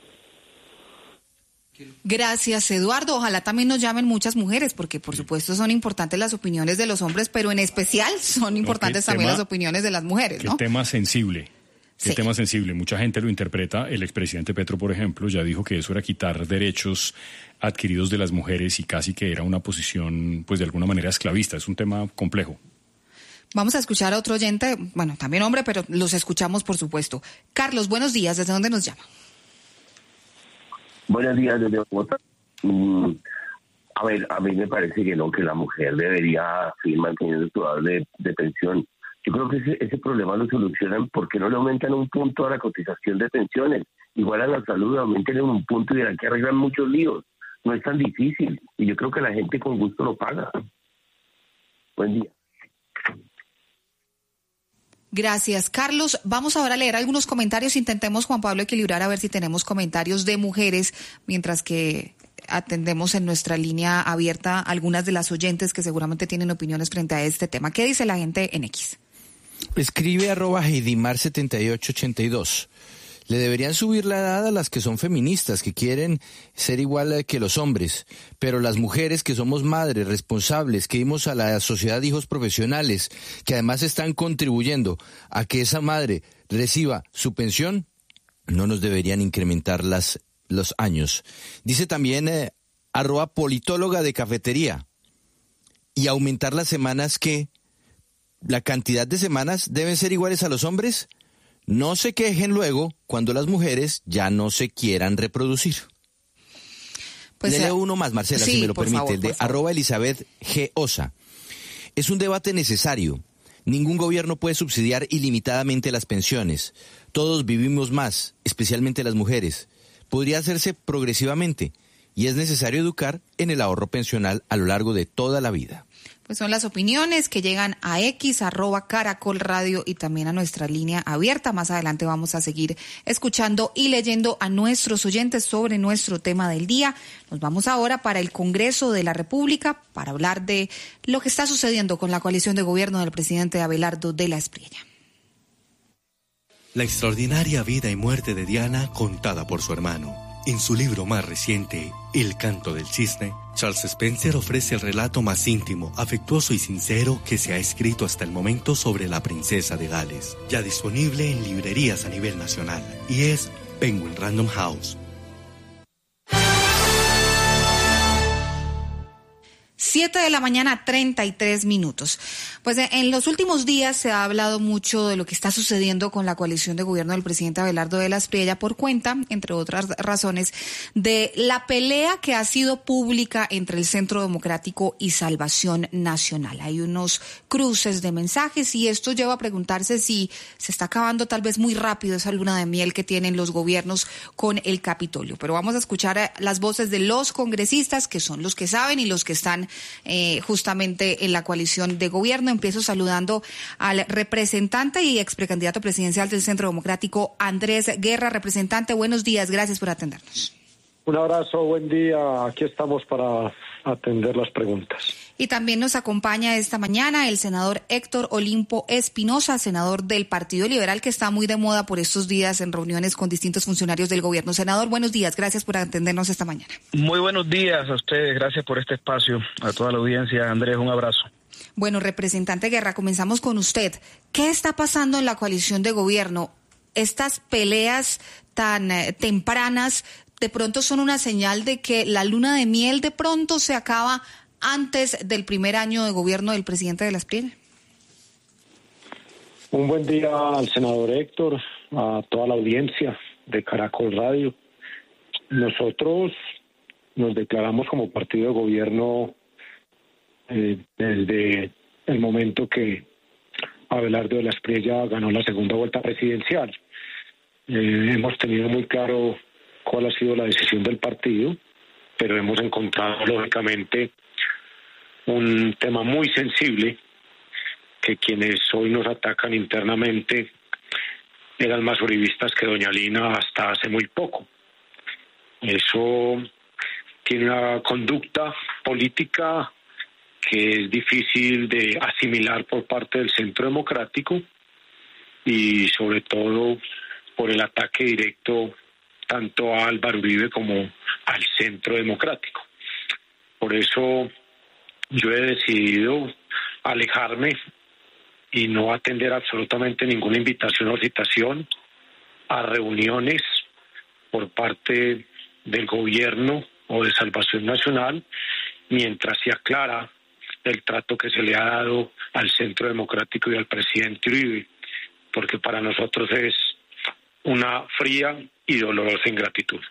Gracias, Eduardo. Ojalá también nos llamen muchas mujeres, porque por supuesto son importantes las opiniones de los hombres, pero en especial son importantes no, también tema, las opiniones de las mujeres, ¿no? Qué tema sensible. Sí. El tema sensible, mucha gente lo interpreta. El expresidente Petro, por ejemplo, ya dijo que eso era quitar derechos adquiridos de las mujeres y casi que era una posición, pues de alguna manera esclavista. Es un tema complejo. Vamos a escuchar a otro oyente, bueno, también hombre, pero los escuchamos por supuesto. Carlos, buenos días, ¿desde dónde nos llama? Buenos días, desde Bogotá. Mm, a ver, a mí me parece que no, que la mujer debería seguir manteniendo su edad de, de pensión. Yo creo que ese, ese problema lo solucionan porque no le aumentan un punto a la cotización de pensiones. Igual a la salud, aumenten un punto y verán que arreglan muchos líos. No es tan difícil y yo creo que la gente con gusto lo paga. Buen día. Gracias, Carlos. Vamos ahora a leer algunos comentarios. Intentemos, Juan Pablo, equilibrar a ver si tenemos comentarios de mujeres, mientras que atendemos en nuestra línea abierta algunas de las oyentes que seguramente tienen opiniones frente a este tema. ¿Qué dice la gente en X? Escribe arroba Heidimar setenta y ocho ochenta y dos. Le deberían subir la edad a las que son feministas, que quieren ser igual que los hombres, pero las mujeres que somos madres responsables, que dimos a la sociedad hijos profesionales, que además están contribuyendo a que esa madre reciba su pensión, no nos deberían incrementar las, los años. Dice también eh, arroba politóloga de cafetería, y aumentar las semanas que, la cantidad de semanas deben ser iguales a los hombres. No se quejen luego cuando las mujeres ya no se quieran reproducir. Pues Le leo uno más, Marcela, sí, si me lo permite, favor, el de arroba Elizabeth G. Osa. Es un debate necesario. Ningún gobierno puede subsidiar ilimitadamente las pensiones. Todos vivimos más, especialmente las mujeres. Podría hacerse progresivamente y es necesario educar en el ahorro pensional a lo largo de toda la vida. Pues son las opiniones que llegan a X, arroba Caracol Radio y también a nuestra línea abierta. Más adelante vamos a seguir escuchando y leyendo a nuestros oyentes sobre nuestro tema del día. Nos vamos ahora para el Congreso de la República para hablar de lo que está sucediendo con la coalición de gobierno del presidente Abelardo de la Espriella. La extraordinaria vida y muerte de Diana contada por su hermano. En su libro más reciente, El canto del cisne, Charles Spencer ofrece el relato más íntimo, afectuoso y sincero que se ha escrito hasta el momento sobre la princesa de Gales, ya disponible en librerías a nivel nacional, y es Penguin Random House. Siete de la mañana, treinta y tres minutos. Pues en los últimos días se ha hablado mucho de lo que está sucediendo con la coalición de gobierno del presidente Abelardo de la Espriella por cuenta, entre otras razones, de la pelea que ha sido pública entre el Centro Democrático y Salvación Nacional. Hay unos cruces de mensajes y esto lleva a preguntarse si se está acabando tal vez muy rápido esa luna de miel que tienen los gobiernos con el Capitolio. Pero vamos a escuchar las voces de los congresistas, que son los que saben y los que están Eh, justamente en la coalición de gobierno. Empiezo saludando al representante y ex precandidato presidencial del Centro Democrático, Andrés Guerra. Representante, buenos días, gracias por atendernos. Un abrazo, buen día, aquí estamos para atender las preguntas. Y también nos acompaña esta mañana el senador Héctor Olimpo Espinosa, senador del Partido Liberal, que está muy de moda por estos días en reuniones con distintos funcionarios del gobierno. Senador, buenos días, gracias por atendernos esta mañana. Muy buenos días a ustedes, gracias por este espacio, a toda la audiencia. Andrés, un abrazo. Bueno, representante Guerra, comenzamos con usted. ¿Qué está pasando en la coalición de gobierno? Estas peleas tan eh, tempranas de pronto son una señal de que la luna de miel de pronto se acaba antes del primer año de gobierno del presidente de la Espriella. Un buen día al senador Héctor, a toda la audiencia de Caracol Radio. Nosotros nos declaramos como partido de gobierno eh, desde el momento que Abelardo de la Espriella ganó la segunda vuelta presidencial. Eh, hemos tenido muy claro cuál ha sido la decisión del partido, pero hemos encontrado lógicamente un tema muy sensible, que quienes hoy nos atacan internamente eran más uribistas que doña Lina hasta hace muy poco. Eso tiene una conducta política que es difícil de asimilar por parte del Centro Democrático y sobre todo por el ataque directo tanto a Álvaro Uribe como al Centro Democrático. Por eso yo he decidido alejarme y no atender absolutamente ninguna invitación o citación a reuniones por parte del gobierno o de Salvación Nacional, mientras se aclara el trato que se le ha dado al Centro Democrático y al presidente Uribe, porque para nosotros es una fría y dolorosa ingratitud.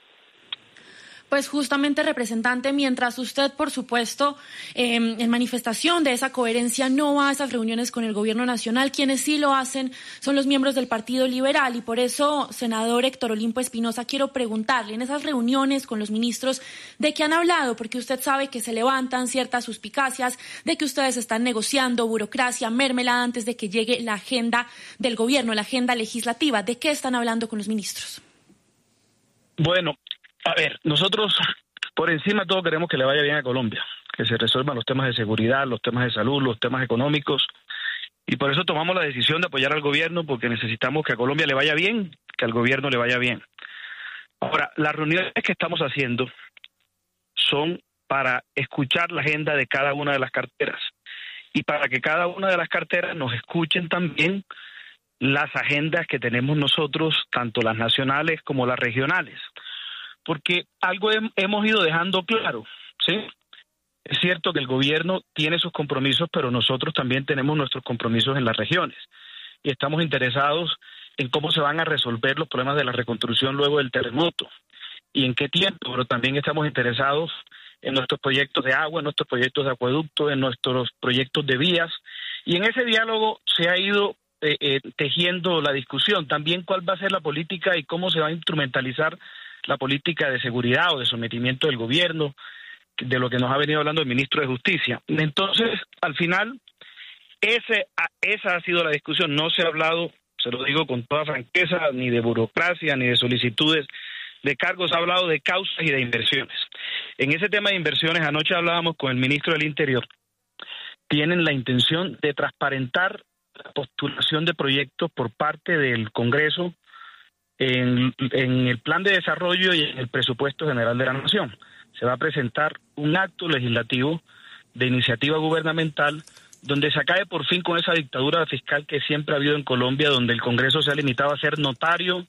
Pues justamente, representante, mientras usted, por supuesto, eh, en manifestación de esa coherencia no va a esas reuniones con el gobierno nacional, quienes sí lo hacen son los miembros del Partido Liberal, y por eso, senador Héctor Olimpo Espinosa, quiero preguntarle, en esas reuniones con los ministros, ¿de qué han hablado? Porque usted sabe que se levantan ciertas suspicacias de que ustedes están negociando burocracia, mermelada antes de que llegue la agenda del gobierno, la agenda legislativa. ¿De qué están hablando con los ministros? Bueno, a ver, nosotros por encima de todo queremos que le vaya bien a Colombia, que se resuelvan los temas de seguridad, los temas de salud, los temas económicos, y por eso tomamos la decisión de apoyar al gobierno, porque necesitamos que a Colombia le vaya bien, que al gobierno le vaya bien. Ahora, las reuniones que estamos haciendo son para escuchar la agenda de cada una de las carteras y para que cada una de las carteras nos escuchen también las agendas que tenemos nosotros, tanto las nacionales como las regionales. Porque algo hem- hemos ido dejando claro, ¿sí? Es cierto que el gobierno tiene sus compromisos, pero nosotros también tenemos nuestros compromisos en las regiones. Y estamos interesados en cómo se van a resolver los problemas de la reconstrucción luego del terremoto y en qué tiempo, pero también estamos interesados en nuestros proyectos de agua, en nuestros proyectos de acueducto, en nuestros proyectos de vías. Y en ese diálogo se ha ido eh, eh, tejiendo la discusión. También cuál va a ser la política y cómo se va a instrumentalizar la política de seguridad o de sometimiento del gobierno, de lo que nos ha venido hablando el ministro de Justicia. Entonces, al final, ese, esa ha sido la discusión. No se ha hablado, se lo digo con toda franqueza, ni de burocracia, ni de solicitudes de cargos, ha hablado de causas y de inversiones. En ese tema de inversiones, anoche hablábamos con el ministro del Interior. Tienen la intención de transparentar la postulación de proyectos por parte del Congreso En, en el plan de desarrollo y en el presupuesto general de la Nación. Se va a presentar un acto legislativo de iniciativa gubernamental donde se acabe por fin con esa dictadura fiscal que siempre ha habido en Colombia, donde el Congreso se ha limitado a ser notario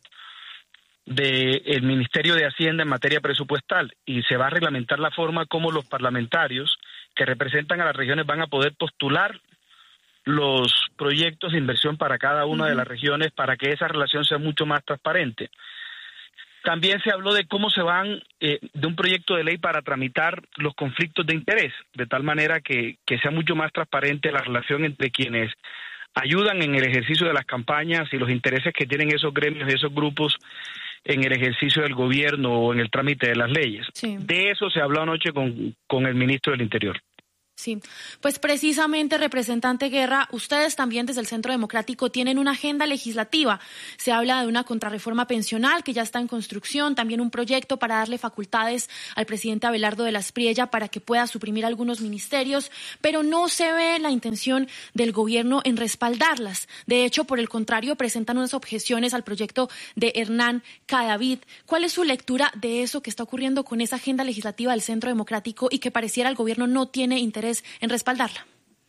del Ministerio de Hacienda en materia presupuestal, y se va a reglamentar la forma como los parlamentarios que representan a las regiones van a poder postular los proyectos de inversión para cada una uh-huh. de las regiones para que esa relación sea mucho más transparente. También se habló de cómo se van, eh, de un proyecto de ley para tramitar los conflictos de interés, de tal manera que, que sea mucho más transparente la relación entre quienes ayudan en el ejercicio de las campañas y los intereses que tienen esos gremios y esos grupos en el ejercicio del gobierno o en el trámite de las leyes. Sí. De eso se habló anoche con, con el ministro del Interior. Sí, pues precisamente, representante Guerra, ustedes también desde el Centro Democrático tienen una agenda legislativa. Se habla de una contrarreforma pensional que ya está en construcción, también un proyecto para darle facultades al presidente Abelardo de la Espriella para que pueda suprimir algunos ministerios, pero no se ve la intención del gobierno en respaldarlas. De hecho, por el contrario, presentan unas objeciones al proyecto de Hernán Cadavid. ¿Cuál es su lectura de eso que está ocurriendo con esa agenda legislativa del Centro Democrático y que pareciera el gobierno no tiene interés en respaldarla?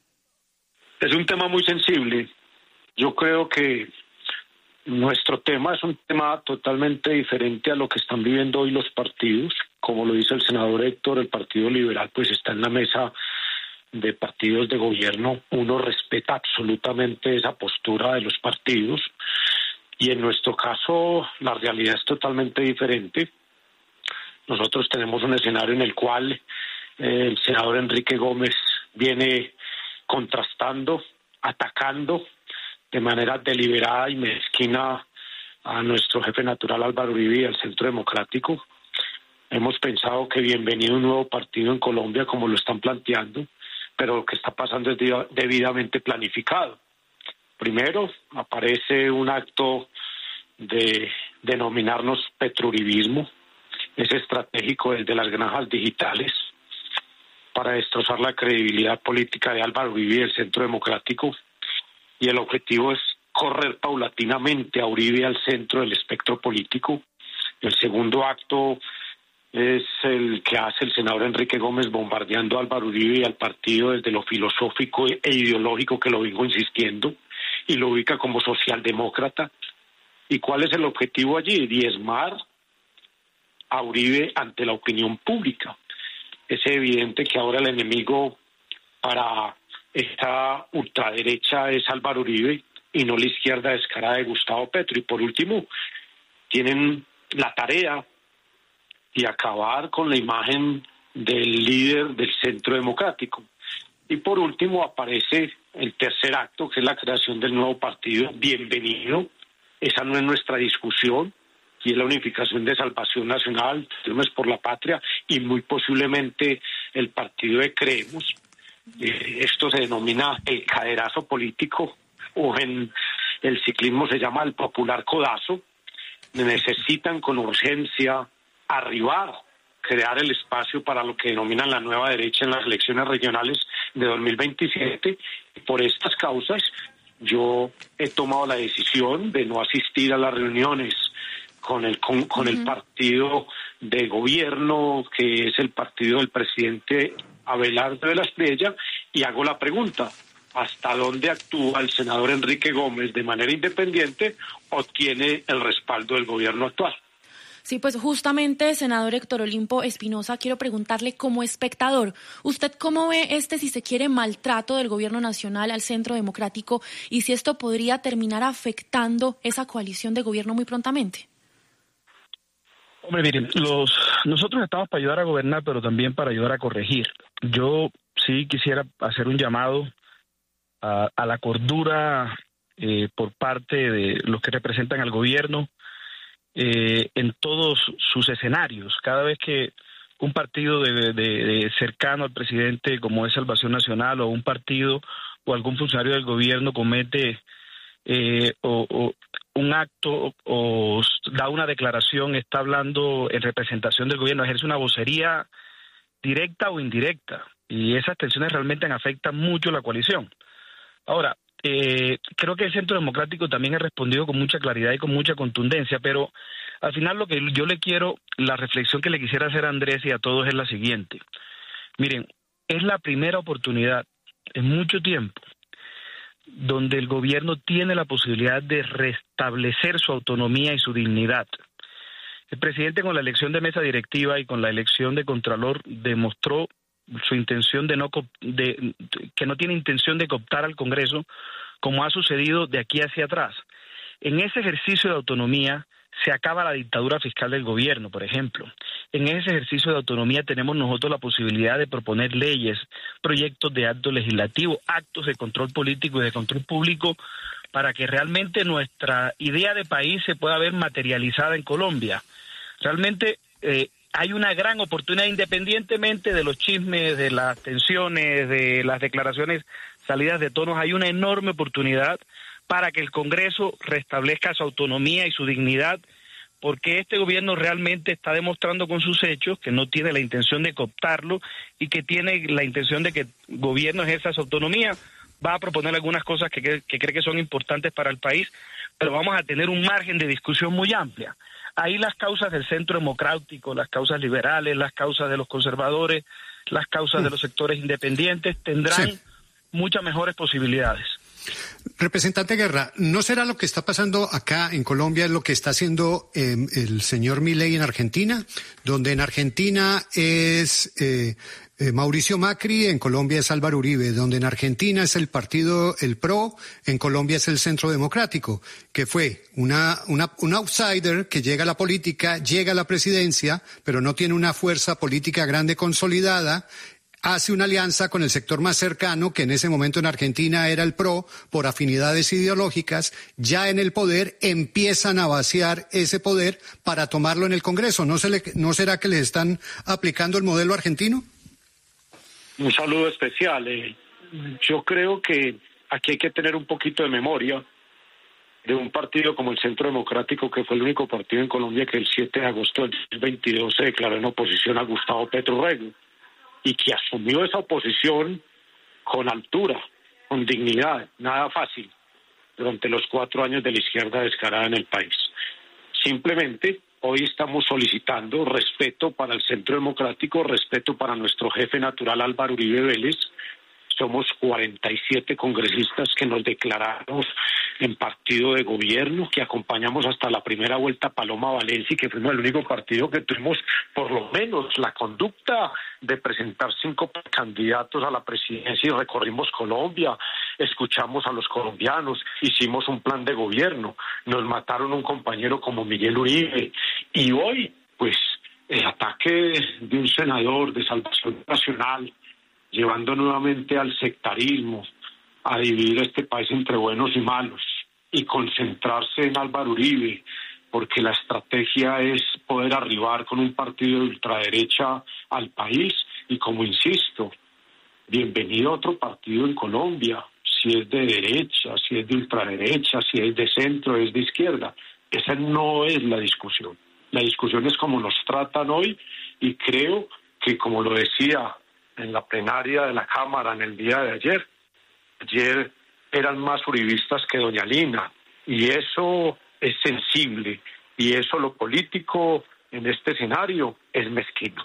Es un tema muy sensible. Yo creo que nuestro tema es un tema totalmente diferente a lo que están viviendo hoy los partidos. Como lo dice el senador Héctor, el Partido Liberal pues está en la mesa de partidos de gobierno. Uno respeta absolutamente esa postura de los partidos y en nuestro caso la realidad es totalmente diferente. Nosotros tenemos un escenario en el cual el senador Enrique Gómez viene contrastando, atacando de manera deliberada y mezquina a nuestro jefe natural Álvaro Uribe y al Centro Democrático. Hemos pensado que bienvenido un nuevo partido en Colombia como lo están planteando, pero lo que está pasando es debidamente planificado. Primero, aparece un acto de denominarnos petrouribismo, es estratégico desde las granjas digitales, para destrozar la credibilidad política de Álvaro Uribe y del Centro Democrático, y el objetivo es correr paulatinamente a Uribe al centro del espectro político. El segundo acto es el que hace el senador Enrique Gómez bombardeando a Álvaro Uribe y al partido desde lo filosófico e ideológico que lo vengo insistiendo, y lo ubica como socialdemócrata. ¿Y cuál es el objetivo allí? Diezmar a Uribe ante la opinión pública. Es evidente que ahora el enemigo para esta ultraderecha es Álvaro Uribe y no la izquierda descarada de Gustavo Petro. Y por último, tienen la tarea de acabar con la imagen del líder del Centro Democrático. Y por último aparece el tercer acto, que es la creación del nuevo partido. Bienvenido, esa no es nuestra discusión, y es la unificación de Salvación Nacional, Firmes por la Patria, y muy posiblemente el partido de Creemos. Eh, esto se denomina el caderazo político, o en el ciclismo se llama el popular codazo. Necesitan con urgencia arribar, crear el espacio para lo que denominan la nueva derecha en las elecciones regionales de dos mil veintisiete. Por estas causas, yo he tomado la decisión de no asistir a las reuniones con el con, con uh-huh. el partido de gobierno, que es el partido del presidente Abelardo de la Espriella, y hago la pregunta: ¿hasta dónde actúa el senador Enrique Gómez de manera independiente o tiene el respaldo del gobierno actual? Sí, pues justamente, senador Héctor Olimpo Espinosa, quiero preguntarle como espectador, ¿usted cómo ve este, si se quiere, maltrato del gobierno nacional al Centro Democrático y si esto podría terminar afectando esa coalición de gobierno muy prontamente? Hombre, miren, los, nosotros estamos para ayudar a gobernar, pero también para ayudar a corregir. Yo sí quisiera hacer un llamado a, a la cordura eh, por parte de los que representan al gobierno eh, en todos sus escenarios. Cada vez que un partido de, de, de cercano al presidente, como es Salvación Nacional, o un partido o algún funcionario del gobierno comete eh, o, o un acto o, o da una declaración, está hablando en representación del gobierno, ejerce una vocería directa o indirecta, y esas tensiones realmente afectan mucho la coalición. Ahora, eh, creo que el Centro Democrático también ha respondido con mucha claridad y con mucha contundencia, pero al final lo que yo le quiero, la reflexión que le quisiera hacer a Andrés y a todos es la siguiente. Miren, es la primera oportunidad en mucho tiempo donde el gobierno tiene la posibilidad de restablecer su autonomía y su dignidad. El presidente, con la elección de mesa directiva y con la elección de Contralor, demostró su intención de no de, que no tiene intención de cooptar al Congreso, como ha sucedido de aquí hacia atrás. En ese ejercicio de autonomía se acaba la dictadura fiscal del gobierno, por ejemplo. En ese ejercicio de autonomía tenemos nosotros la posibilidad de proponer leyes, proyectos de acto legislativo, actos de control político y de control público, para que realmente nuestra idea de país se pueda ver materializada en Colombia. Realmente eh, hay una gran oportunidad, independientemente de los chismes, de las tensiones, de las declaraciones salidas de tonos, hay una enorme oportunidad para que el Congreso restablezca su autonomía y su dignidad, porque este gobierno realmente está demostrando con sus hechos que no tiene la intención de cooptarlo y que tiene la intención de que el gobierno ejerza su autonomía. Va a proponer algunas cosas que, que, que cree que son importantes para el país, pero vamos a tener un margen de discusión muy amplia. Ahí las causas del centro democrático, las causas liberales, las causas de los conservadores, las causas de los sectores independientes tendrán sí. muchas mejores posibilidades. Representante Guerra, ¿no será lo que está pasando acá en Colombia lo que está haciendo eh, el señor Milei en Argentina? Donde en Argentina es eh, eh, Mauricio Macri, en Colombia es Álvaro Uribe. Donde en Argentina es el partido, el P R O, en Colombia es el Centro Democrático, que fue una, una, un outsider que llega a la política, llega a la presidencia, pero no tiene una fuerza política grande consolidada. Hace una alianza con el sector más cercano, que en ese momento en Argentina era el P R O, por afinidades ideológicas. Ya en el poder empiezan a vaciar ese poder para tomarlo en el Congreso. ¿No, se le, no será que les están aplicando el modelo argentino? Un saludo especial. Eh, yo creo que aquí hay que tener un poquito de memoria de un partido como el Centro Democrático, que fue el único partido en Colombia que el siete de agosto del dos mil veintidós se declaró en oposición a Gustavo Petro Rego, y que asumió esa oposición con altura, con dignidad, nada fácil, durante los cuatro años de la izquierda descarada en el país. Simplemente, hoy estamos solicitando respeto para el Centro Democrático, respeto para nuestro jefe natural Álvaro Uribe Vélez. Somos cuarenta y siete congresistas que nos declaramos en partido de gobierno, que acompañamos hasta la primera vuelta a Paloma Valencia, y que fuimos el único partido que tuvimos por lo menos la conducta de presentar cinco candidatos a la presidencia, y recorrimos Colombia, escuchamos a los colombianos, hicimos un plan de gobierno, nos mataron un compañero como Miguel Uribe, y hoy, pues, el ataque de un senador de Salvación Nacional, llevando nuevamente al sectarismo, a dividir este país entre buenos y malos, y concentrarse en Álvaro Uribe, porque la estrategia es poder arribar con un partido de ultraderecha al país. Y como insisto, bienvenido a otro partido en Colombia, si es de derecha, si es de ultraderecha, si es de centro, es de izquierda. Esa no es la discusión. La discusión es cómo nos tratan hoy, y creo que, como lo decía en la plenaria de la Cámara en el día de ayer, ayer eran más uribistas que doña Lina, y eso es sensible, y eso, lo político en este escenario, es mezquino.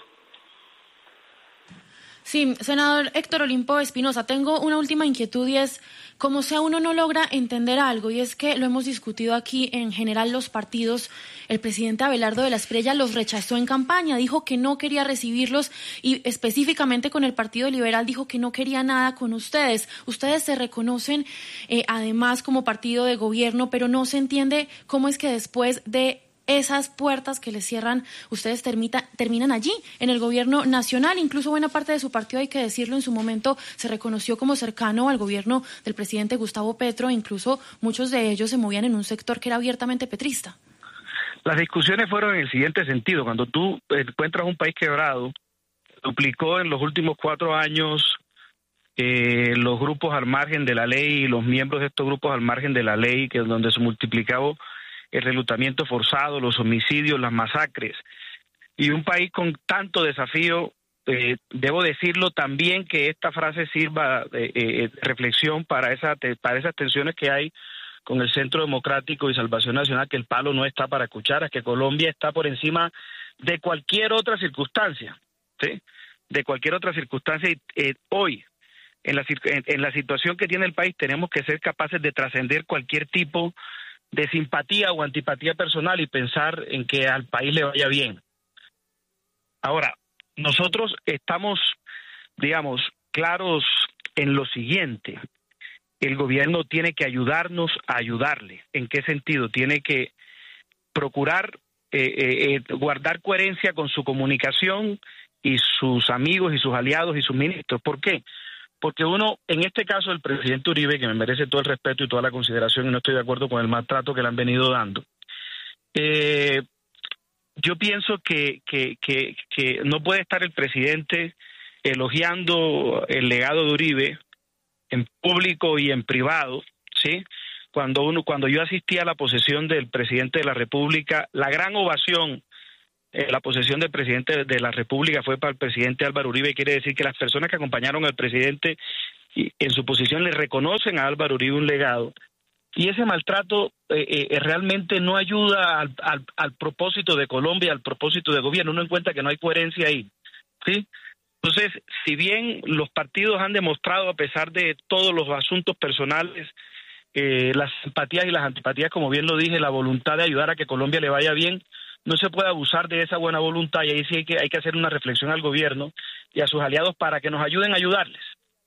Sí, senador Héctor Olimpo Espinosa, tengo una última inquietud, y es como sea uno no logra entender algo, y es que lo hemos discutido aquí, en general los partidos, el presidente Abelardo de la Espriella los rechazó en campaña, dijo que no quería recibirlos, y específicamente con el Partido Liberal dijo que no quería nada con ustedes. Ustedes se reconocen eh, además como partido de gobierno, pero no se entiende cómo es que después de esas puertas que les cierran, ustedes termita, terminan allí, en el gobierno nacional. Incluso buena parte de su partido, hay que decirlo, en su momento se reconoció como cercano al gobierno del presidente Gustavo Petro, incluso muchos de ellos se movían en un sector que era abiertamente petrista. Las discusiones fueron en el siguiente sentido: cuando tú encuentras un país quebrado, duplicó en los últimos cuatro años eh, los grupos al margen de la ley, y los miembros de estos grupos al margen de la ley, que es donde se multiplicaba el reclutamiento forzado, los homicidios, las masacres, y un país con tanto desafío. Eh, debo decirlo también, que esta frase sirva de eh, reflexión para, esa, para esas tensiones que hay con el Centro Democrático y Salvación Nacional, que el palo no está para cucharas, que Colombia está por encima de cualquier otra circunstancia, ¿sí? De cualquier otra circunstancia. Y eh, hoy, en la, en, en la situación que tiene el país, tenemos que ser capaces de trascender cualquier tipo de simpatía o antipatía personal y pensar en que al país le vaya bien. Ahora, nosotros estamos digamos, claros en lo siguiente. El gobierno tiene que ayudarnos a ayudarle. ¿En qué sentido? Tiene que procurar eh, eh, guardar coherencia con su comunicación y sus amigos y sus aliados y sus ministros. ¿Por qué? Porque uno, en este caso el presidente Uribe, que me merece todo el respeto y toda la consideración, y no estoy de acuerdo con el maltrato que le han venido dando, eh, yo pienso que, que, que, que no puede estar el presidente elogiando el legado de Uribe en público y en privado, ¿sí? Cuando uno, cuando yo asistí a la posesión del presidente de la República, la gran ovación en la posesión del presidente de la República fue para el presidente Álvaro Uribe. Quiere decir que las personas que acompañaron al presidente y en su posición le reconocen a Álvaro Uribe un legado. Y ese maltrato eh, eh, realmente no ayuda al, al, al propósito de Colombia, al propósito de gobierno. Uno encuentra que no hay coherencia ahí, ¿sí? Entonces, si bien los partidos han demostrado, a pesar de todos los asuntos personales, eh, las simpatías y las antipatías, como bien lo dije, la voluntad de ayudar a que Colombia le vaya bien, no se puede abusar de esa buena voluntad, y ahí sí hay que, hay que hacer una reflexión al gobierno y a sus aliados para que nos ayuden a ayudarles.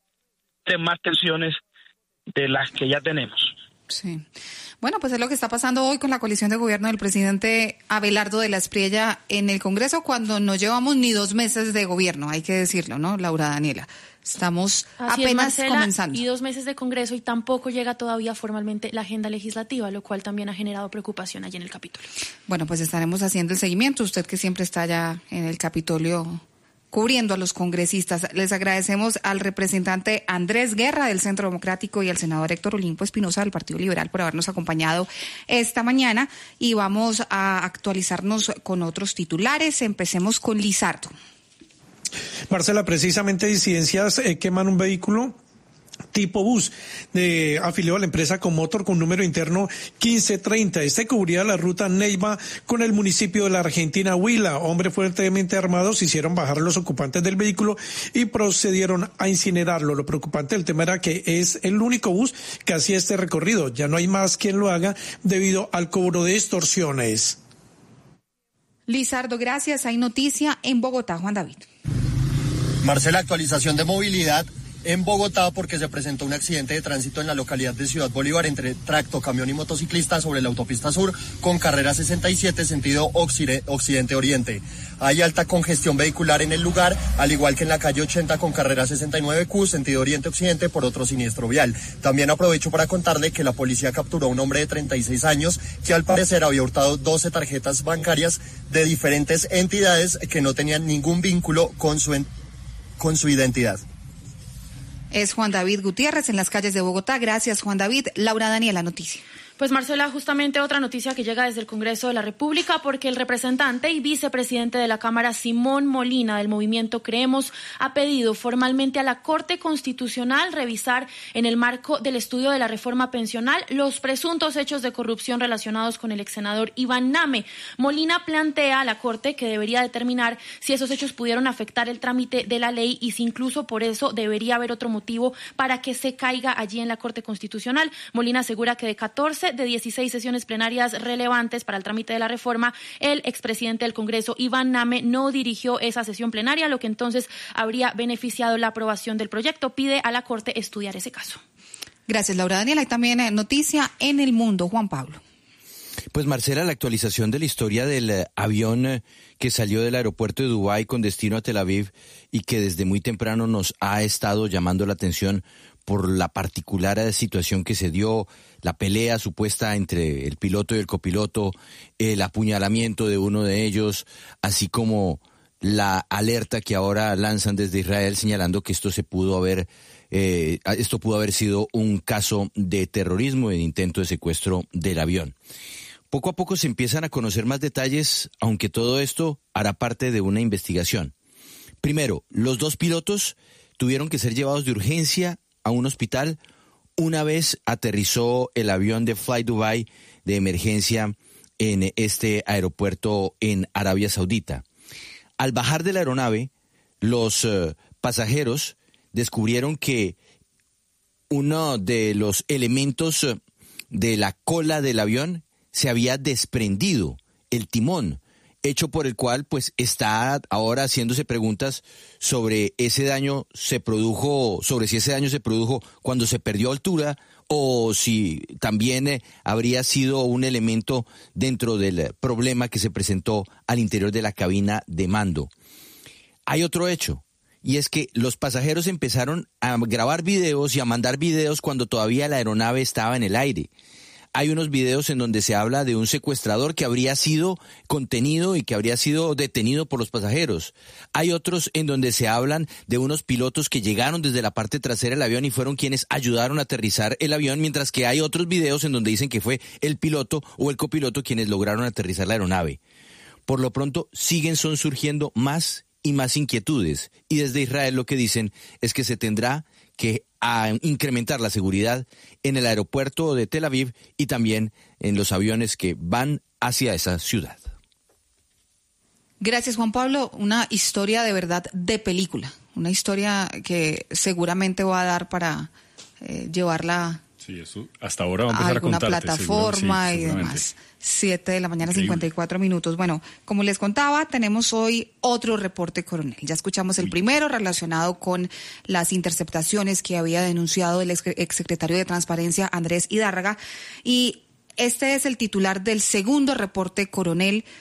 Ten más tensiones de las que ya tenemos. Sí. Bueno, pues es lo que está pasando hoy con la coalición de gobierno del presidente Abelardo de la Espriella en el Congreso, cuando no llevamos ni dos meses de gobierno, hay que decirlo, ¿no, Laura Daniela? Estamos Así apenas es, Marcela, comenzando. Y dos meses de Congreso y tampoco llega todavía formalmente la agenda legislativa, lo cual también ha generado preocupación allí en el Capitolio. Bueno, pues estaremos haciendo el seguimiento. Usted que siempre está allá en el Capitolio cubriendo a los congresistas. Les agradecemos al representante Andrés Guerra del Centro Democrático y al senador Héctor Olimpo Espinosa del Partido Liberal por habernos acompañado esta mañana, y vamos a actualizarnos con otros titulares. Empecemos con Lizardo. Marcela, precisamente disidencias eh, queman un vehículo tipo bus de afiliado a la empresa Comotor con número interno quince treinta. Este cubría la ruta Neiva con el municipio de la Argentina Huila. Hombres fuertemente armados hicieron bajar a los ocupantes del vehículo y procedieron a incinerarlo. Lo preocupante del tema era que es el único bus que hacía este recorrido. Ya no hay más quien lo haga debido al cobro de extorsiones. Lizardo, gracias. Hay noticia en Bogotá, Juan David. Marcela, actualización de movilidad en Bogotá porque se presentó un accidente de tránsito en la localidad de Ciudad Bolívar entre tracto, camión y motociclista sobre la autopista sur con carrera sesenta y siete sentido occidente-oriente. Hay alta congestión vehicular en el lugar, al igual que en la calle ochenta con carrera sesenta y nueve Q sentido oriente-occidente por otro siniestro vial. También aprovecho para contarle que la policía capturó a un hombre de treinta y seis años que al parecer había hurtado doce tarjetas bancarias de diferentes entidades que no tenían ningún vínculo con su, con su identidad. Es Juan David Gutiérrez en las calles de Bogotá. Gracias, Juan David. Laura Daniela, noticia. Pues Marcela, justamente otra noticia que llega desde el Congreso de la República, porque el representante y vicepresidente de la Cámara, Simón Molina, del movimiento Creemos, ha pedido formalmente a la Corte Constitucional revisar, en el marco del estudio de la reforma pensional, los presuntos hechos de corrupción relacionados con el exsenador Iván Name. Molina plantea a la Corte que debería determinar si esos hechos pudieron afectar el trámite de la ley y si incluso por eso debería haber otro motivo para que se caiga allí en la Corte Constitucional. Molina asegura que de catorce de dieciséis sesiones plenarias relevantes para el trámite de la reforma, el expresidente del Congreso, Iván Name, no dirigió esa sesión plenaria, lo que entonces habría beneficiado la aprobación del proyecto. Pide a la Corte estudiar ese caso. Gracias, Laura Daniela. Hay también eh, noticia en el mundo, Juan Pablo. Pues Marcela, la actualización de la historia del eh, avión eh, que salió del aeropuerto de Dubái con destino a Tel Aviv y que desde muy temprano nos ha estado llamando la atención por la particular situación que se dio, la pelea supuesta entre el piloto y el copiloto, el apuñalamiento de uno de ellos, así como la alerta que ahora lanzan desde Israel señalando que esto se pudo haber, eh, esto pudo haber sido un caso de terrorismo, de intento de secuestro del avión. Poco a poco se empiezan a conocer más detalles, aunque todo esto hará parte de una investigación. Primero, los dos pilotos tuvieron que ser llevados de urgencia a un hospital una vez aterrizó el avión de Fly Dubai de emergencia en este aeropuerto en Arabia Saudita. Al bajar de la aeronave, los uh, pasajeros descubrieron que uno de los elementos uh, de la cola del avión se había desprendido, el timón. hecho por el cual pues está ahora haciéndose preguntas sobre ese daño se produjo, sobre si ese daño se produjo cuando se perdió altura o si también eh, habría sido un elemento dentro del problema que se presentó al interior de la cabina de mando. Hay otro hecho, y es que los pasajeros empezaron a grabar videos y a mandar videos cuando todavía la aeronave estaba en el aire. Hay unos videos en donde se habla de un secuestrador que habría sido contenido y que habría sido detenido por los pasajeros. Hay otros en donde se hablan de unos pilotos que llegaron desde la parte trasera del avión y fueron quienes ayudaron a aterrizar el avión, mientras que hay otros videos en donde dicen que fue el piloto o el copiloto quienes lograron aterrizar la aeronave. Por lo pronto, siguen son surgiendo más y más inquietudes. Y desde Israel lo que dicen es que se tendrá que a incrementar la seguridad en el aeropuerto de Tel Aviv y también en los aviones que van hacia esa ciudad. Gracias, Juan Pablo. Una historia de verdad de película. Una historia que seguramente va a dar para eh, llevarla sí, eso hasta ahora va a a empezar alguna a contarte, plataforma seguro, sí, y demás. Siete de la mañana, cincuenta y cuatro minutos. Bueno, como les contaba, tenemos hoy otro reporte coronel. Ya escuchamos el primero relacionado con las interceptaciones que había denunciado el ex exsecretario de Transparencia, Andrés Idárraga, y este es el titular del segundo reporte coronel